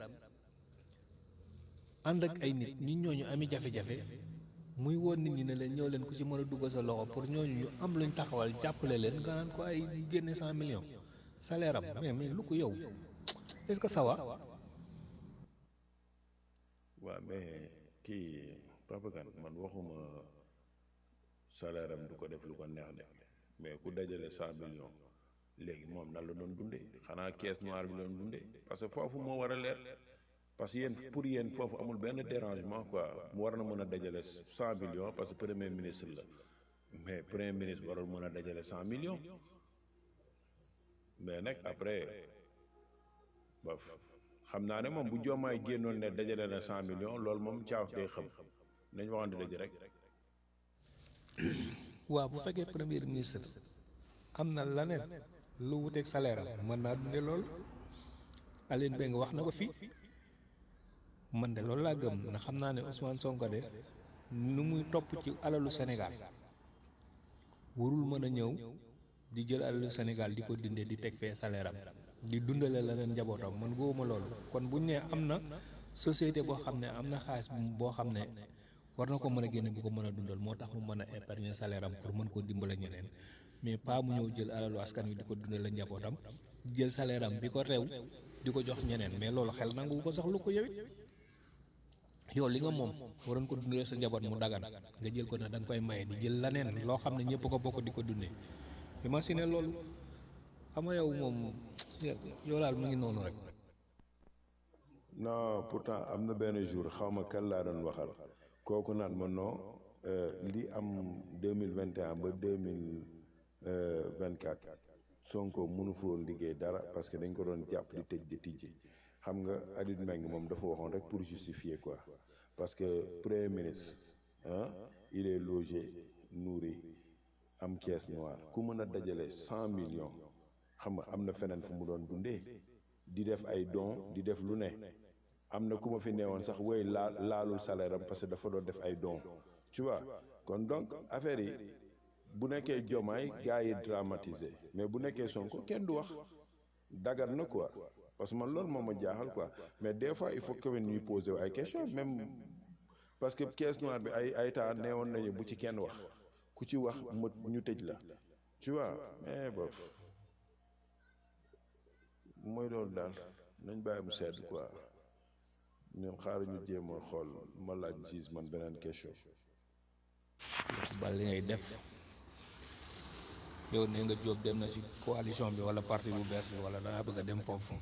ànd ak ay nit ñi ñooñu ami jafe-jafe muy woon nit ñi ne leen ñëw leen ku ci mën a dugg sa loxo pour ñooñu ñu am luñ taxawal jàppale leen nga naan ko ay génne cent millions salaire am mais mais lu ko yow est-ce que ça va. waaw mais kii Papa Kane man waxuma salaire am du ko def lu ko neex de mais ku dajale cent millions léegi moom nan la doon dundee xanaa caisse noire bi doon dundee parce que foofu moo war a leer parce que yéen pour yéen foofu amul benn dérangement quoi mu war na mën a dajale cent millions parce que premier ministre la mais premier ministre warul mën a dajale cent millions mais nag après ba xam naa ne moom bu joomaay génnoon ne dajale na cent millions loolu moom caaw day xam nañ waxante dëgg rek. waaw bu fekkee premier ministre am na leneen lu wuteeg salaire am mën naa dunde loolu Aline Beng wax na ko fii man de loolu laa gëm na xam naa ne Ousmane Sonko de nu muy topp ci alalu Sénégal warul mën a ñëw di jël alalu Sénégal di ko dindee di teg fee salaire am di dundale leneen njabootam man góobuma loolu kon buñ ne am na société boo xam ne am na xaalis boo xam ne war na ko mën a génne bu ko mën a dundal moo tax mu mën a épargner salaire am pour mën koo dimbale ñeneen mais pas mu ñëw jël alalu askan wi di ko dundale njabootam jël salaire am bi ko rew di ko jox ñeneen mais loolu xel nangu ko sax lu ko yewit yow li nga moom waroon ko dundale sa njaboot mu dagan nga jël ko ne da nga koy maye di jël leneen loo xam ne ñëpp ko bokk di ko dundee imagine loolu xam nga yow moom yow daal mu ngi noonu rek. non pourtant am na benn jour xaw ma kan laa doon waxal kooku naan ma non li am deux mille vingt et un ba deux mille vingt quatre Sonko mënu fa woon liggéey dara parce que dañ ko doon jàpp di tëj di tijji xam nga Adit Mbengue moom dafa waxoon rek pour justifier quoi parce que premier ministre ah il est logé nourri am caisse noire ku mën a dajale cent millions xam nga am na feneen fu mu doon dundee di def ay dons di def lu ne am na ku ma fi neewoon sax woy laa laalul salaire am parce que dafa doon def ay dons tu vois kon donc affaire yi bu nekkee Diomaye gars yi dramatisé mais bu nekkee Sonko kenn du wax dagar na quoi parce que man loolu moo ma jaaxal quoi mais des fois il faut que ñuy poser ay questions même parce que caisse noire bi ay ay temps neewoon nañu bu ci kenn wax ku ci wax mu ñu tëj la tu vois mais bof mooy loolu daal nañ bàyyi mu sedd quoi ñun xaaral ñu jéem a xool ma laaj gis man beneen question. bal li ngay def yow nee nga Diop dem na ci coalition bi wala parti bu bees bi wala dangaa bëgg a dem foofu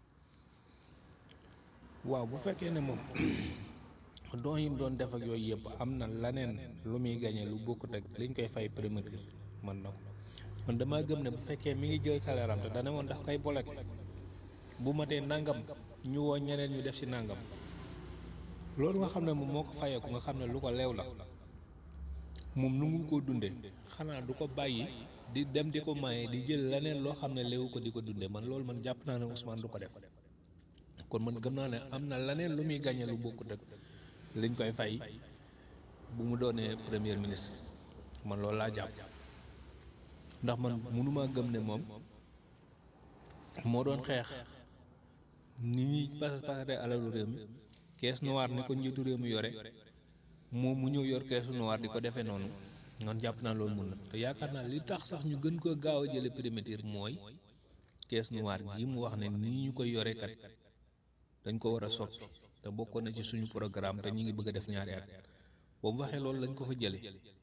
waaw bu fekkee ne moom doon yi mu doon def ak yooyu yëpp am na laneen lu muy gañe lu bokkut ak liñ koy fay primature man na ko man damaa gëm ne bu fekkee mi ngi jël salaire am te dana woon ndax koy bolek bu matee nangam ñu woo ñeneen ñu def ci nangam loolu nga xam ne moom moo ko fayeeku nga xam ne lu ko leew la moom nu mu koo dundee xanaa du ko bàyyi di dem di ko maye di jël leneen loo xam ne leewu ko di ko dundee man loolu man jàpp naa ne Ousmane du ko def kon man gëm naa ne am na leneen lu muy gañe lu bokkut ak liñ koy fay bu mu doonee premier ministre man loolu laa jàpp ndax man mënumaa gëm ne moom moo doon xeex ni ñuy pasas pasare alalu réew mi caisse noire ni ko njiitu réew mi yore moom mu ñëw yor caisse noire di ko defee noonu man jàpp naa loolu mun na te yaakaar naa li tax sax ñu gën koo gaaw a jële primature mooy caisse noire yi mu wax ne nii ñu koy yore kat dañ ko war a soppi te bokkoon na ci suñu programme te ñu ngi bëgg a def ñaari at boo mu waxee loolu lañ ko fa jële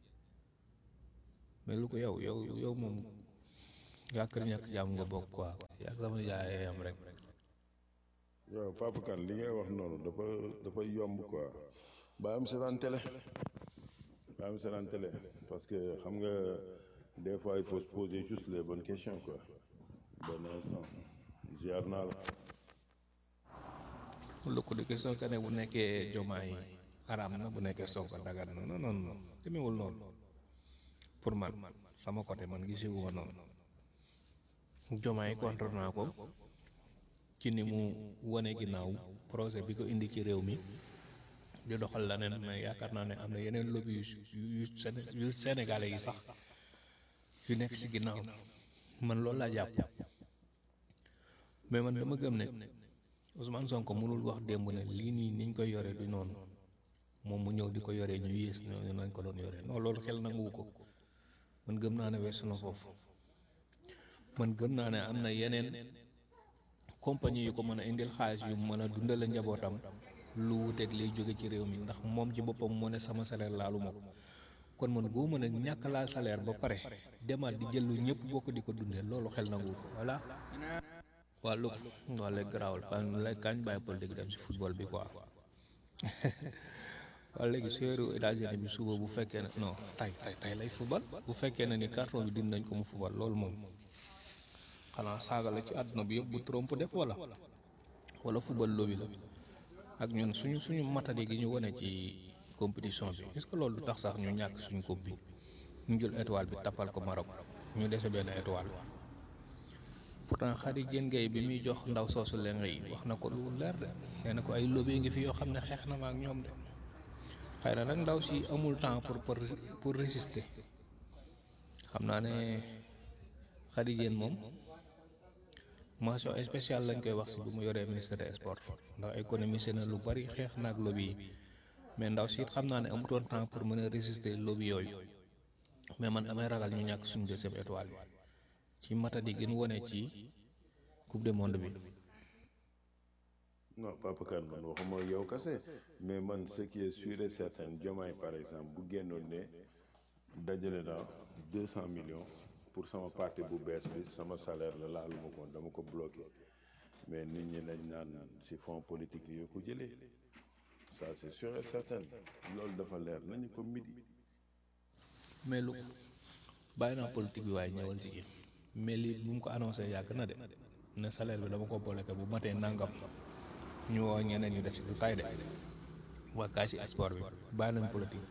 mais lu ko yow yow yow moom yaa kër ñàkk jàmm nga bokk quoi yaa sama yaay am rek. yow Papa Kane li ngay wax noonu dafa dafa yomb quoi ba am seetaan télé ba am seetaan télé parce que xam nga des fois il faut se poser juste les bonnes questions quoi benn instant ziar naa la. lu ko di question que ne bu nekkee jomaay araam na bu nekkee Sonko dagan na non non non demewul noonu pour man sama côté man gisewu ma noonu jomaay contre naa ko ci ni mu wane ginnaaw projet bi ko indi ci réew mi di doxal leneen mais yaakaar naa ne am na yeneen lobby yu yu yu sénégalais yi sax yu nekk ci ginnaaw man loolu laa jàpp mais man dama gëm ne Ousmane Sonko mënul wax démb ne lii nii niñ koy yore du noonu moom mu ñëw di ko yoree ñu yées ñooñu nañ ko doon yore non loolu xel nanguwu ko man gëm naa ne weesu na foofu man gëm naa ne am na yeneen compagnie yu ko mën a indil xaalis yu mën a dundale njabootam lu wuteeg liy jóge ci réew mi ndax moom ci boppam moo ne sama salaire laalu ma ko kon man goo mën a ñàkk laal salaire ba pare demaat di jël lu ñëpp bokk di ko dundee loolu xel nanguwu ko voilà. waa lu waa léegi garaawul kañ léegi kañ bàyyi politique dem si football bi quoi waa léegi séeru États-Unis bi suba bu fekkee ne non tay tay tay lay football bu fekkee ne ni carton bi dindi nañ ko mu football loolu moom xanaa saaga la ci àdduna bi yëpp bu Trump def wala wala football lobby la ak ñun suñu suñu matadi gi ñu wane ci compétition bi est-ce que loolu du tax sax ñu ñàkk suñu coupe bi ñu jël étoile bi tappal ko Maroc ñu dese benn étoile. pourtant Khady Diène Gaye bi muy jox ndaw soosu leng yi wax na ko lu leer de nee na ko ay lobby ngi fi yoo xam ne xeex na ma ak ñoom de xëy na nag ndaw si amul temps pour pour pour résister xam naa ne Khady Diène moom mention spéciale lañ koy wax si bu mu yoree ministre des sports ndax économie na lu bari xeex na ak lobby yi mais ndaw si it xam naa ne amutoon temps pour mën a résister lobby yooyu mais man damay ragal ñu ñàkk suñu deuxième étoile bi. ci matadi gën wone ci coupe du monde bi. non Papa Kane man waxuma yow kase mais man ce qui est sûr et certain Diomaye par exemple bu génnoon ne dajale naa deux cent millions pour sama parti bu bees bi sama salaire la laalu ma ko dama ko bloqué mais nit ñi lañ naan si fonds politique yi ko jëlee ça c'est sûr et certain loolu dafa leer nañu ko midi. mais lu bàyyi naa politique bi waaye ñëwal ci kii. mais lii bu mu ko annoncé yàgg na de ne salaire bi dama ko bloqué bu matee nangam ñu woo ñeneen ñu def si du tay de waa kaa si sport bi bàyyi nañ politique.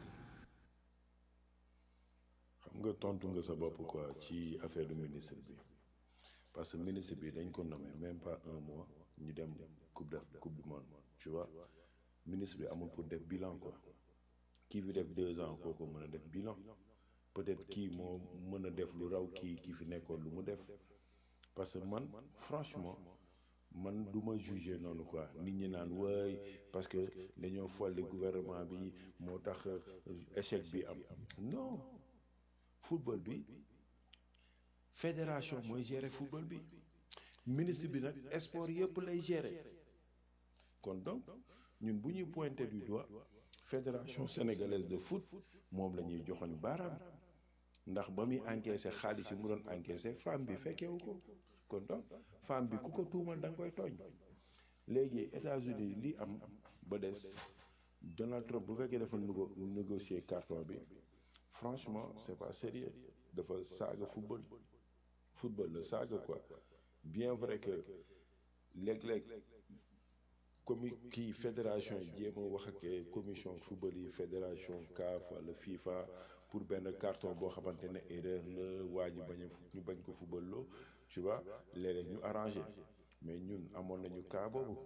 xam nga tontu nga sa bopp quoi ci affaire du ministre bi parce que ministre bi dañ ko nommé même pas un mois ñu dem coupe de coupe du monde tu vois ministre bi amul pour def bilan quoi kii fi def deux ans kooku mën a def bilan. peut-être kii moo mën a def lu raw kii kii fi nekkoon lu mu def parce que man franchement man du ma juger noonu quoi nit ñi naan waay parce que dañoo folli gouvernement bi moo tax échec bi am non football bi fédération mooy gérer football bi ministre bi nag sport yëpp lay gérer kon donc ñun bu ñuy pointer du doigt fédération sénégalaise de foot moom la ñuy joxoñ baaraam ndax ba muy encaissé xaalis yi mu doon encaissé femme bi fekkewu ko kon donc femme bi ku ko tuumal da nga koy tooñ léegi États-Unis li am ba des Donald Trump bu fekkee dafa négo négocier carton bi franchement c'est pas sérieux dafa saaga football football la saaga quoi bien vrai que léeg-léeg commu kii fédération yi jéem a wax ak commission football yi fédération C A F wala FIFA pour benn carton boo xamante ne erreur la waa ñu bañ a ñu bañ ko football loo tu vois léeg-léeg ñu arrangé mais ñun amoon nañu cas boobu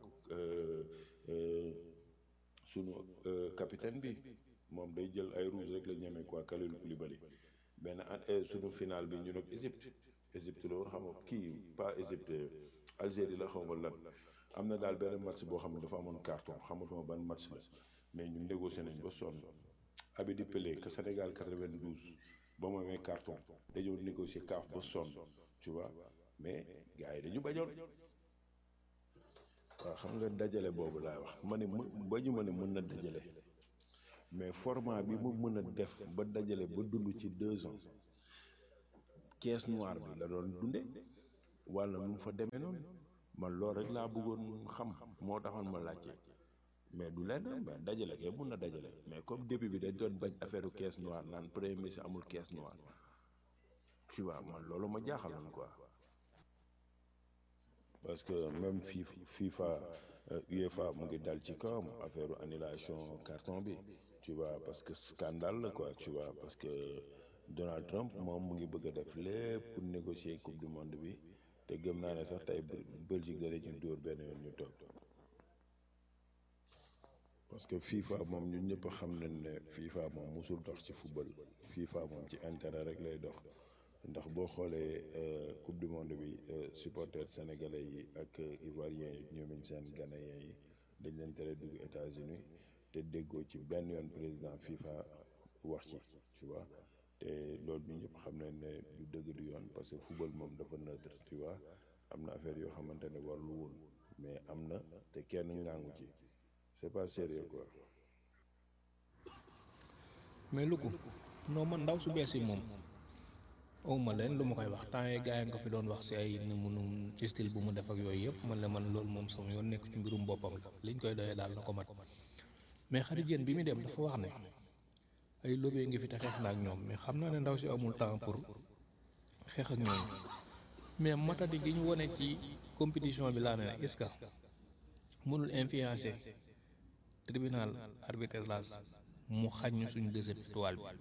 sunu capitaine bi moom day jël ay rouge rek la ñeme quoi Kalidou Koulibaly benn at sunu final bi ñu nag Égypte Égypte la woon xam nga kii pas Égypte Algérie la xaw ma lan am na daal benn match boo xam ne dafa amoon carton xamatuma ban match la mais ñun négocié nañ ba sonn Abidi Pelé que Sénégal quatre-vingt-douze ba mu amee carton dañoo négocier C A F ba sonn tu vois mais gars yi dañu bañoon waaw xam nga dajale boobu laay wax ma ne mu bañu ma ne mën na dajale mais format bi mu mën a def ba dajale ba dund ci deux ans caisse noire bi la doon dunde walla nu mu fa demee noonu man loolu rek laa bëggoon xam moo taxoon ma laajte mais du lenn mais dajale kay mun na dajale mais comme début bi dañ doon bañ affaire caisse noire naan premier ministre amul caisse noire tu vois man loolu ma jaaxaloon quoi parce que même FIFA FIFA UEFA mu ngi dal ci kawam affaire annulation carton bi tu vois parce que scandale la quoi tu vois parce que Donald Trump moom mu ngi bëgg a def lépp pour négocier coupe du monde bi te gëm naa ne sax tey Belgique da leen dóor benn yoon ñu toog parce que FIFA moom ñun ñëpp xam nañ ne FIFA moom musul dox ci football FIFA moom ci intérêt rek lay dox ndax boo xoolee coupe du monde bi supporters sénégalais yi ak ivoiriens yi ñoomin seen ghanéens yi dañ leen tere dugg États-Unis te déggoo ci benn yoon président FIFA wax ci tu vois te loolu ñu ñëpp xam nañ ne du dëgg du yoon parce que football moom dafa neutre tu vois am na affaire yoo xamante ne warlu woon mais am na te kenn ngaangu ci c'est pas sérieux quoi. mais lu ko non man ndaw su bees yi moom awma leen lu ma koy wax temps yi gars yi nga fi doon wax si ay ni munu ci style bu mu def ak yooyu yëpp man la man loolu moom sama yoon nekk ci mbirum boppam la liñ koy doyee daal na ko mat mais xarit yéen bi muy dem dafa wax ne ay lobby ngi fi te xeex na ak ñoom mais xam naa ne ndaw si amul temps pour xeex ak ñoom mais matadi gi ñu wone ci compétition bi laa ne est-ce que mënul influencer tribunal arbitrage mu xañ ñu suñu deuxième étoile bi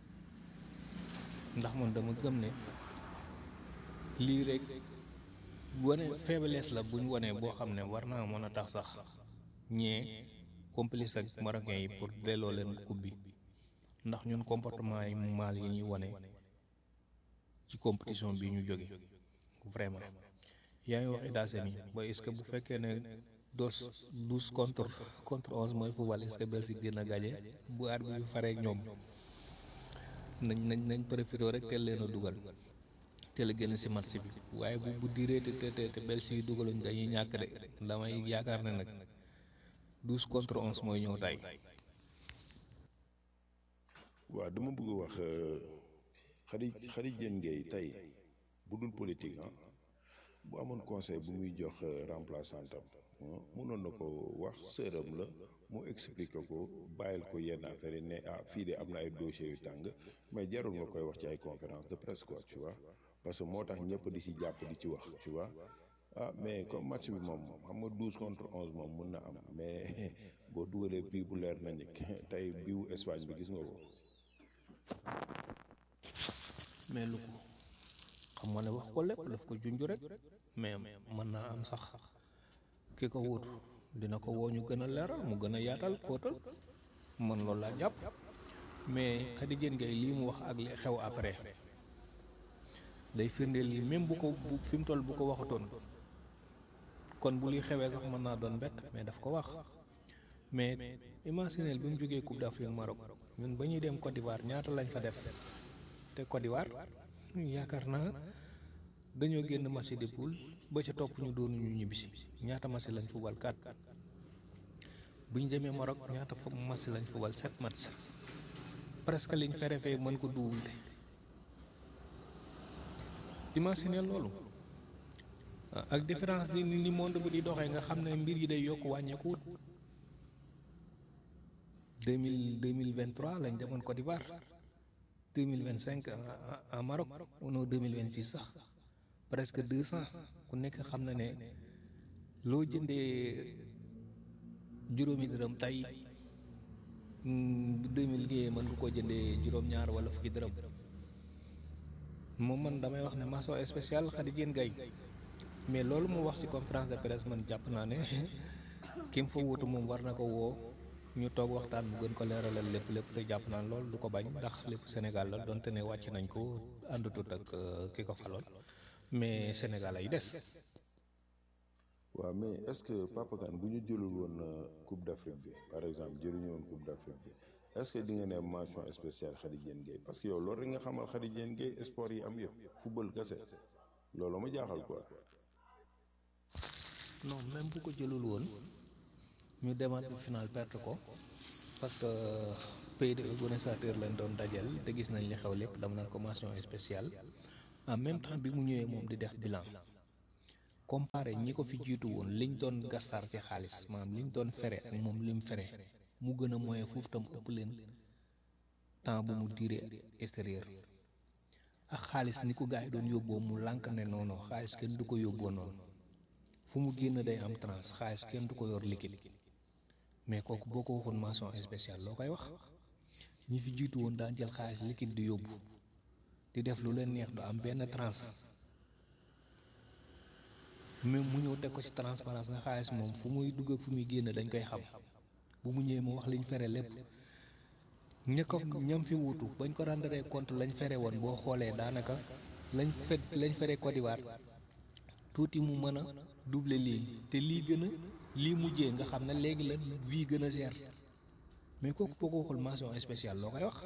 ndax man dama gëm ne lii rek wane faiblesse la bu ñu wanee boo xam ne war naa mën a tax sax ñee complice ak marocain yi pour delloo leen coupe bi ndax ñun comportement yi mal yi ñuy wane ci compétition bi ñu jóge vraiment yaa ngi wax États-Unis ba est-ce que bu fekkee ne dos douze contre contre onze mooy football est-ce que Belgique dina gagné bu arbitre bi faree ak ñoom nañ nañ nañ profité rek teel leen a dugal teel a génn si match bi waaye bu bu diree te te te Belgique yi dugaluñ dañuy ñàkk de damay yaakaar ne nag douze contre onze mooy ñëw tay waaw dama bëgg wax xarit xarit Diène Gaye tey bu dul politique ah bu amoon conseil bu muy jox remplaçant am mënoon na ko wax sëram la mu expliquer ko bàyyil ko yenn affaire yi ne ah fii de am na ay dossiers yu tàng mais jarul nga koy wax ci ay conférence de presse quoi tu vois parce que moo tax ñëpp di ci jàpp di ci wax tu vois ah mais comme match bi moom xam nga douze contre onze moom mun na am mais boo dugalee prix bu leer nañ tey biwu Espagne bi gis nga ko. mais lu ko xam nga ne wax ko lépp daf ko junj rek mais mën naa am sax ki ko wuutu dina ko woo ñu gën a leeral mu gën a yaatal xóotal man loolu laa jàpp mais Khady Diène Gaye lii mu wax ak li xew après day firndeel li même bu ko bu fi mu toll bu ko waxatoon kon bu li xewee sax mën naa doon bett mais daf ko wax mais imaginez bi mu jógee Coupe d'Afrique Maroc ñun ba ñuy dem Côte d'Ivoire ñaata lañ fa def te Côte d'Ivoire yaakaar naa dañoo génn match de poule ba ca topp ñu doon ñu ñibbisi ñaata match lañ fubal quatre bu ñu demee Maroc ñaata fa match lañ fubal sept match presque liñ fere fee mën ko duwul imaginer loolu ak différence di ni monde bi di doxee nga xam ne mbir yi day yokk wàññeeku wut deux mille deux mille vingt trois lañ demoon Côte d'Ivoire deux mille vingt cinq en Maroc non deux mille vingt six sax presque deux cent ku nekk xam na ne loo jëndee juróomi dërëm tey deux mille géeyee mën nga koo jëndee juróom-ñaar wala fukki dërëm moom man damay wax ne mention spéciale Khady Diène Gaye mais loolu mu wax ci conférence de presse man jàpp naa ne ki mu fa wuutu moom war na ko woo ñu toog waxtaan mu gën ko leeralal lépp lépp te jàpp naa loolu du ko bañ ndax lépp Sénégal la donte ne wàcc nañ ko àndatut ak ki ko faloon mais Sénégal ay des. waaw mais est-ce que Papa Kane bu ñu jëlul woon Coupe d'Afrique bi par exemple jëluñu woon Coupe d'Afrique bi est-ce que di nga ne mention spéciale Khady Diène Gaye parce que yow loolu rek nga xamal Khady Diène Gaye sport yi am yëpp football kese loolu ma jaaxal quoi. non même bu ko jëlul woon ñu demaat bu final perte ko parce que pays de organisateur lañ doon dajal te gis nañ li xew lépp dama naan ko mention spéciale en même temps bi mu ñëwee moom di def bilan comparé ñi ko fi jiitu woon liñ doon gastar ci xaalis maanaam liñ doon fere ak moom lim fere mu gën a moyen foofu tam ëpp leen temps bu mu diire extérieur ak xaalis ni ko gars yi doon yóbboo mu lànk ne noonu xaalis kenn du ko yóbboo noonu fu mu génn day am trans xaalis kenn du ko yor liquide mais kooku boo ko waxoon mention spéciale loo koy wax ñi fi jiitu woon daan jël xaalis liquide di yóbbu di def lu leen neex du am benn trans même mu ñëw teg ko ci transparence na xaalis moom fu muy dugg ak fu muy génn dañ koy xam bu mu ñëwee mu wax liñ fere lépp ña ko ñam fi wuutu bañ ko rendre compte lañ fere woon boo xoolee daanaka lañ fe lañ fere Côte d'Ivoire tuuti mu mën a doubler lii te lii gën a lii mujjee nga xam ne léegi la vie gën a cher mais kooku boo ko waxul mention spéciale loo koy wax.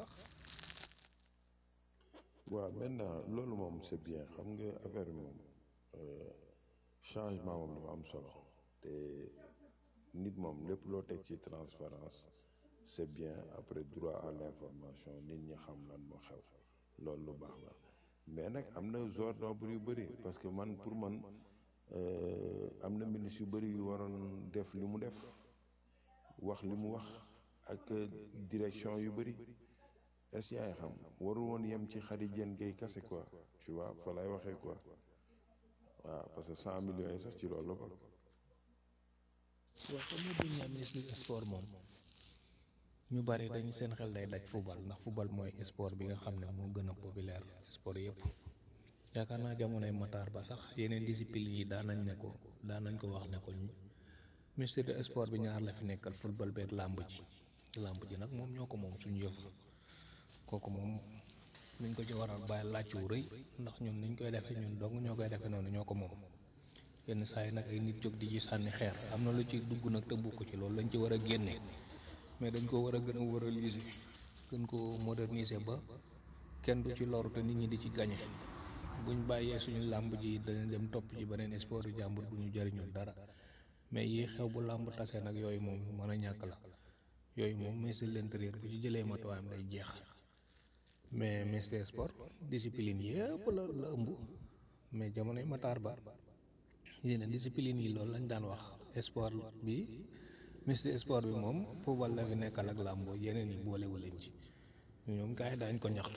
waaw maintenant loolu moom c'est bien xam nga affaire bi moom changement moom dafa am solo te nit moom lépp loo teg ci transparence c'est bien après droit à l'information nit ñi xam lan moo xew loolu lu baax la mais nag am na zone d'ombre yu bëri parce que man pour man am na ministre yu bëri yu waroon def li mu def wax li mu wax ak direction yu bëri est-ce que yaay xam warul woon yem ci Khady Diène Gaye kase quoi tu vois fa lay waxee quoi waaw parce que cent millions yi sax ci loolu la bokk. waaw comme ni ñu ministre du sport moom ñu bari dañu seen xel day daj football ndax football mooy sport bi nga xam ne moo gën a populaire sport yëpp yaakaar naa jamonoy Matar ba sax yeneen discipline yi daan nañ ne ko daan nañ ko wax ne ko ministre de sport bi ñaar la fi nekkal football beeg làmb ji làmb ji nag moom ñoo ko moom suñu yëf kooku moom niñ ko ci war a bàyyi laaj wu rëy ndax ñun niñ koy defee ñun dong ñoo koy defee noonu ñoo ko moom yenn saa yi nag ay nit jóg di ci sànni xeer am na lu ci dugg nag te bukk ci loolu lañ ci war a génnee mais dañ ko war a gën a valoriser gën ko moderniser ba kenn du ci loru te nit ñi di ci gañe buñ bàyyee suñu làmb ji dañu dem topp ci beneen sport yu jàmbur bu ñu jëriñul dara mais yi xew bu làmb tasee nag yooyu moom mën a ñàkk la yooyu moom ministre de l'intérieur bu ci jëlee matuwaayam day jeex mais ministre des sports discipline yëpp la la ëmb mais jamonoy Matar Ba yeneen discipline yi loolu lañ daan wax sport bi ministre des sports bi moom football la fi nekkal ak làmbo yeneen yi boolewu leen ci ñoom gars yi daañ ko ñaxtu.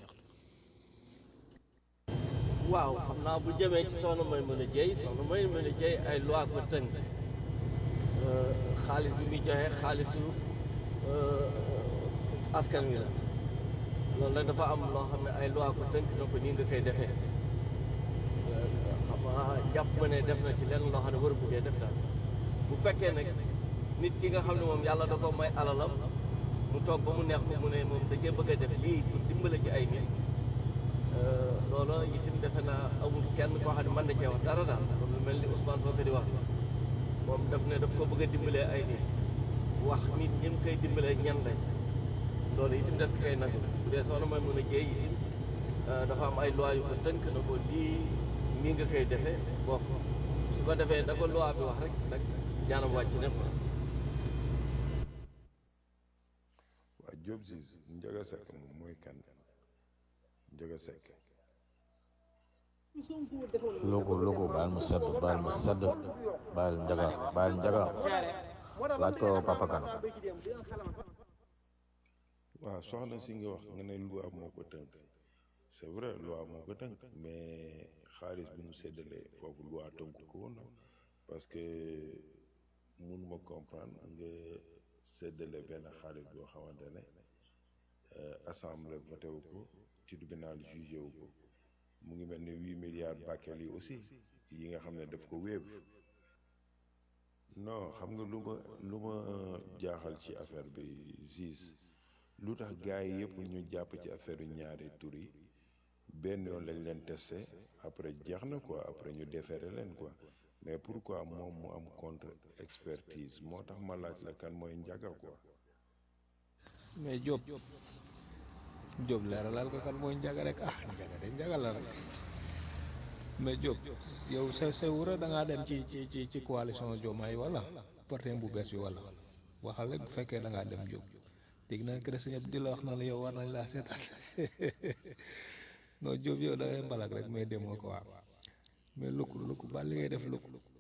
waaw xam naa bu jëmee ci soxna may mën a jëy soxna may mën a jëy ay loi ko tënk xaalis bi muy joxe xaalisu askan wi la loolu nag dafa am loo xam ne ay loi ko tënk na ko nii nga koy defee xam nga jàpp ma ne def na ci lenn loo xam ne war a buggee def daal bu fekkee nag nit ki nga xam ne moom yàlla da ko may alalam mu toog ba mu neex ko mu ne moom da cee bëgg a def lii pour dimbale ci ay nit loolu itam defe naa amul kenn koo xam ne mën na cee wax dara daal comme lu mel ni Ousmane Sonko di wax moom daf ne daf ko bëgg a dimbalee ay nit wax nit ñi mu koy dimbalee ñan lañ loolu itam des koy nangu bu dee soxna mooy mën a jéey itam dafa am ay loi yu ko tënk na ko lii nii nga koy defee bokk su ko defee da ko loi bi wax rek nag ñaanam wàcc ne ko. waa Diop si Ndiaga Seck moom mooy kan Ndiaga Seck. logo logo baal mu sedd baal mu sedd baal Ndiaga baal Ndiaga laaj ko Papa Kane. waaw soxna si nga wax nga ne loi moo ko tënk c'est vrai loi moo ko tënk mais xaalis bi mu séddalee foofu loi tënku ko woon parce que mënuma comprendre nga séddale benn xaalis boo xamante ne assemblée voté wu ko tribunal jugé wu ko mu ngi mel ni huit milliards Bakel yi aussi yi nga xam ne daf ko wéeb non xam nga lu ma lu ma jaaxal ci affaire bi Ziz lu tax gars yi yëpp ñu jàpp ci affaire yu ñaari tur yi benn yoon lañ leen testé après jeex na quoi après ñu déféré leen quoi mais pourquoi moom mu am contre expertise moo tax ma laaj la kan mooy Ndiaga quoi. mais Diop Diop leeralal ko kan mooy Ndiaga rek ah Ndiaga de Ndiaga la rek mais Diop yow sa sa wura da ngaa dem ci ci ci ci coalition Diomaye wala parti bu bees bi wala waxal rek bu fekkee da ngaa dem Diop dégg naa que sëñ di la wax na la yow war nañ laa seetaan non Diop yow da ngay mbalak rek mais demoo ko waaw mais lukku lukku ba li ngay def lukku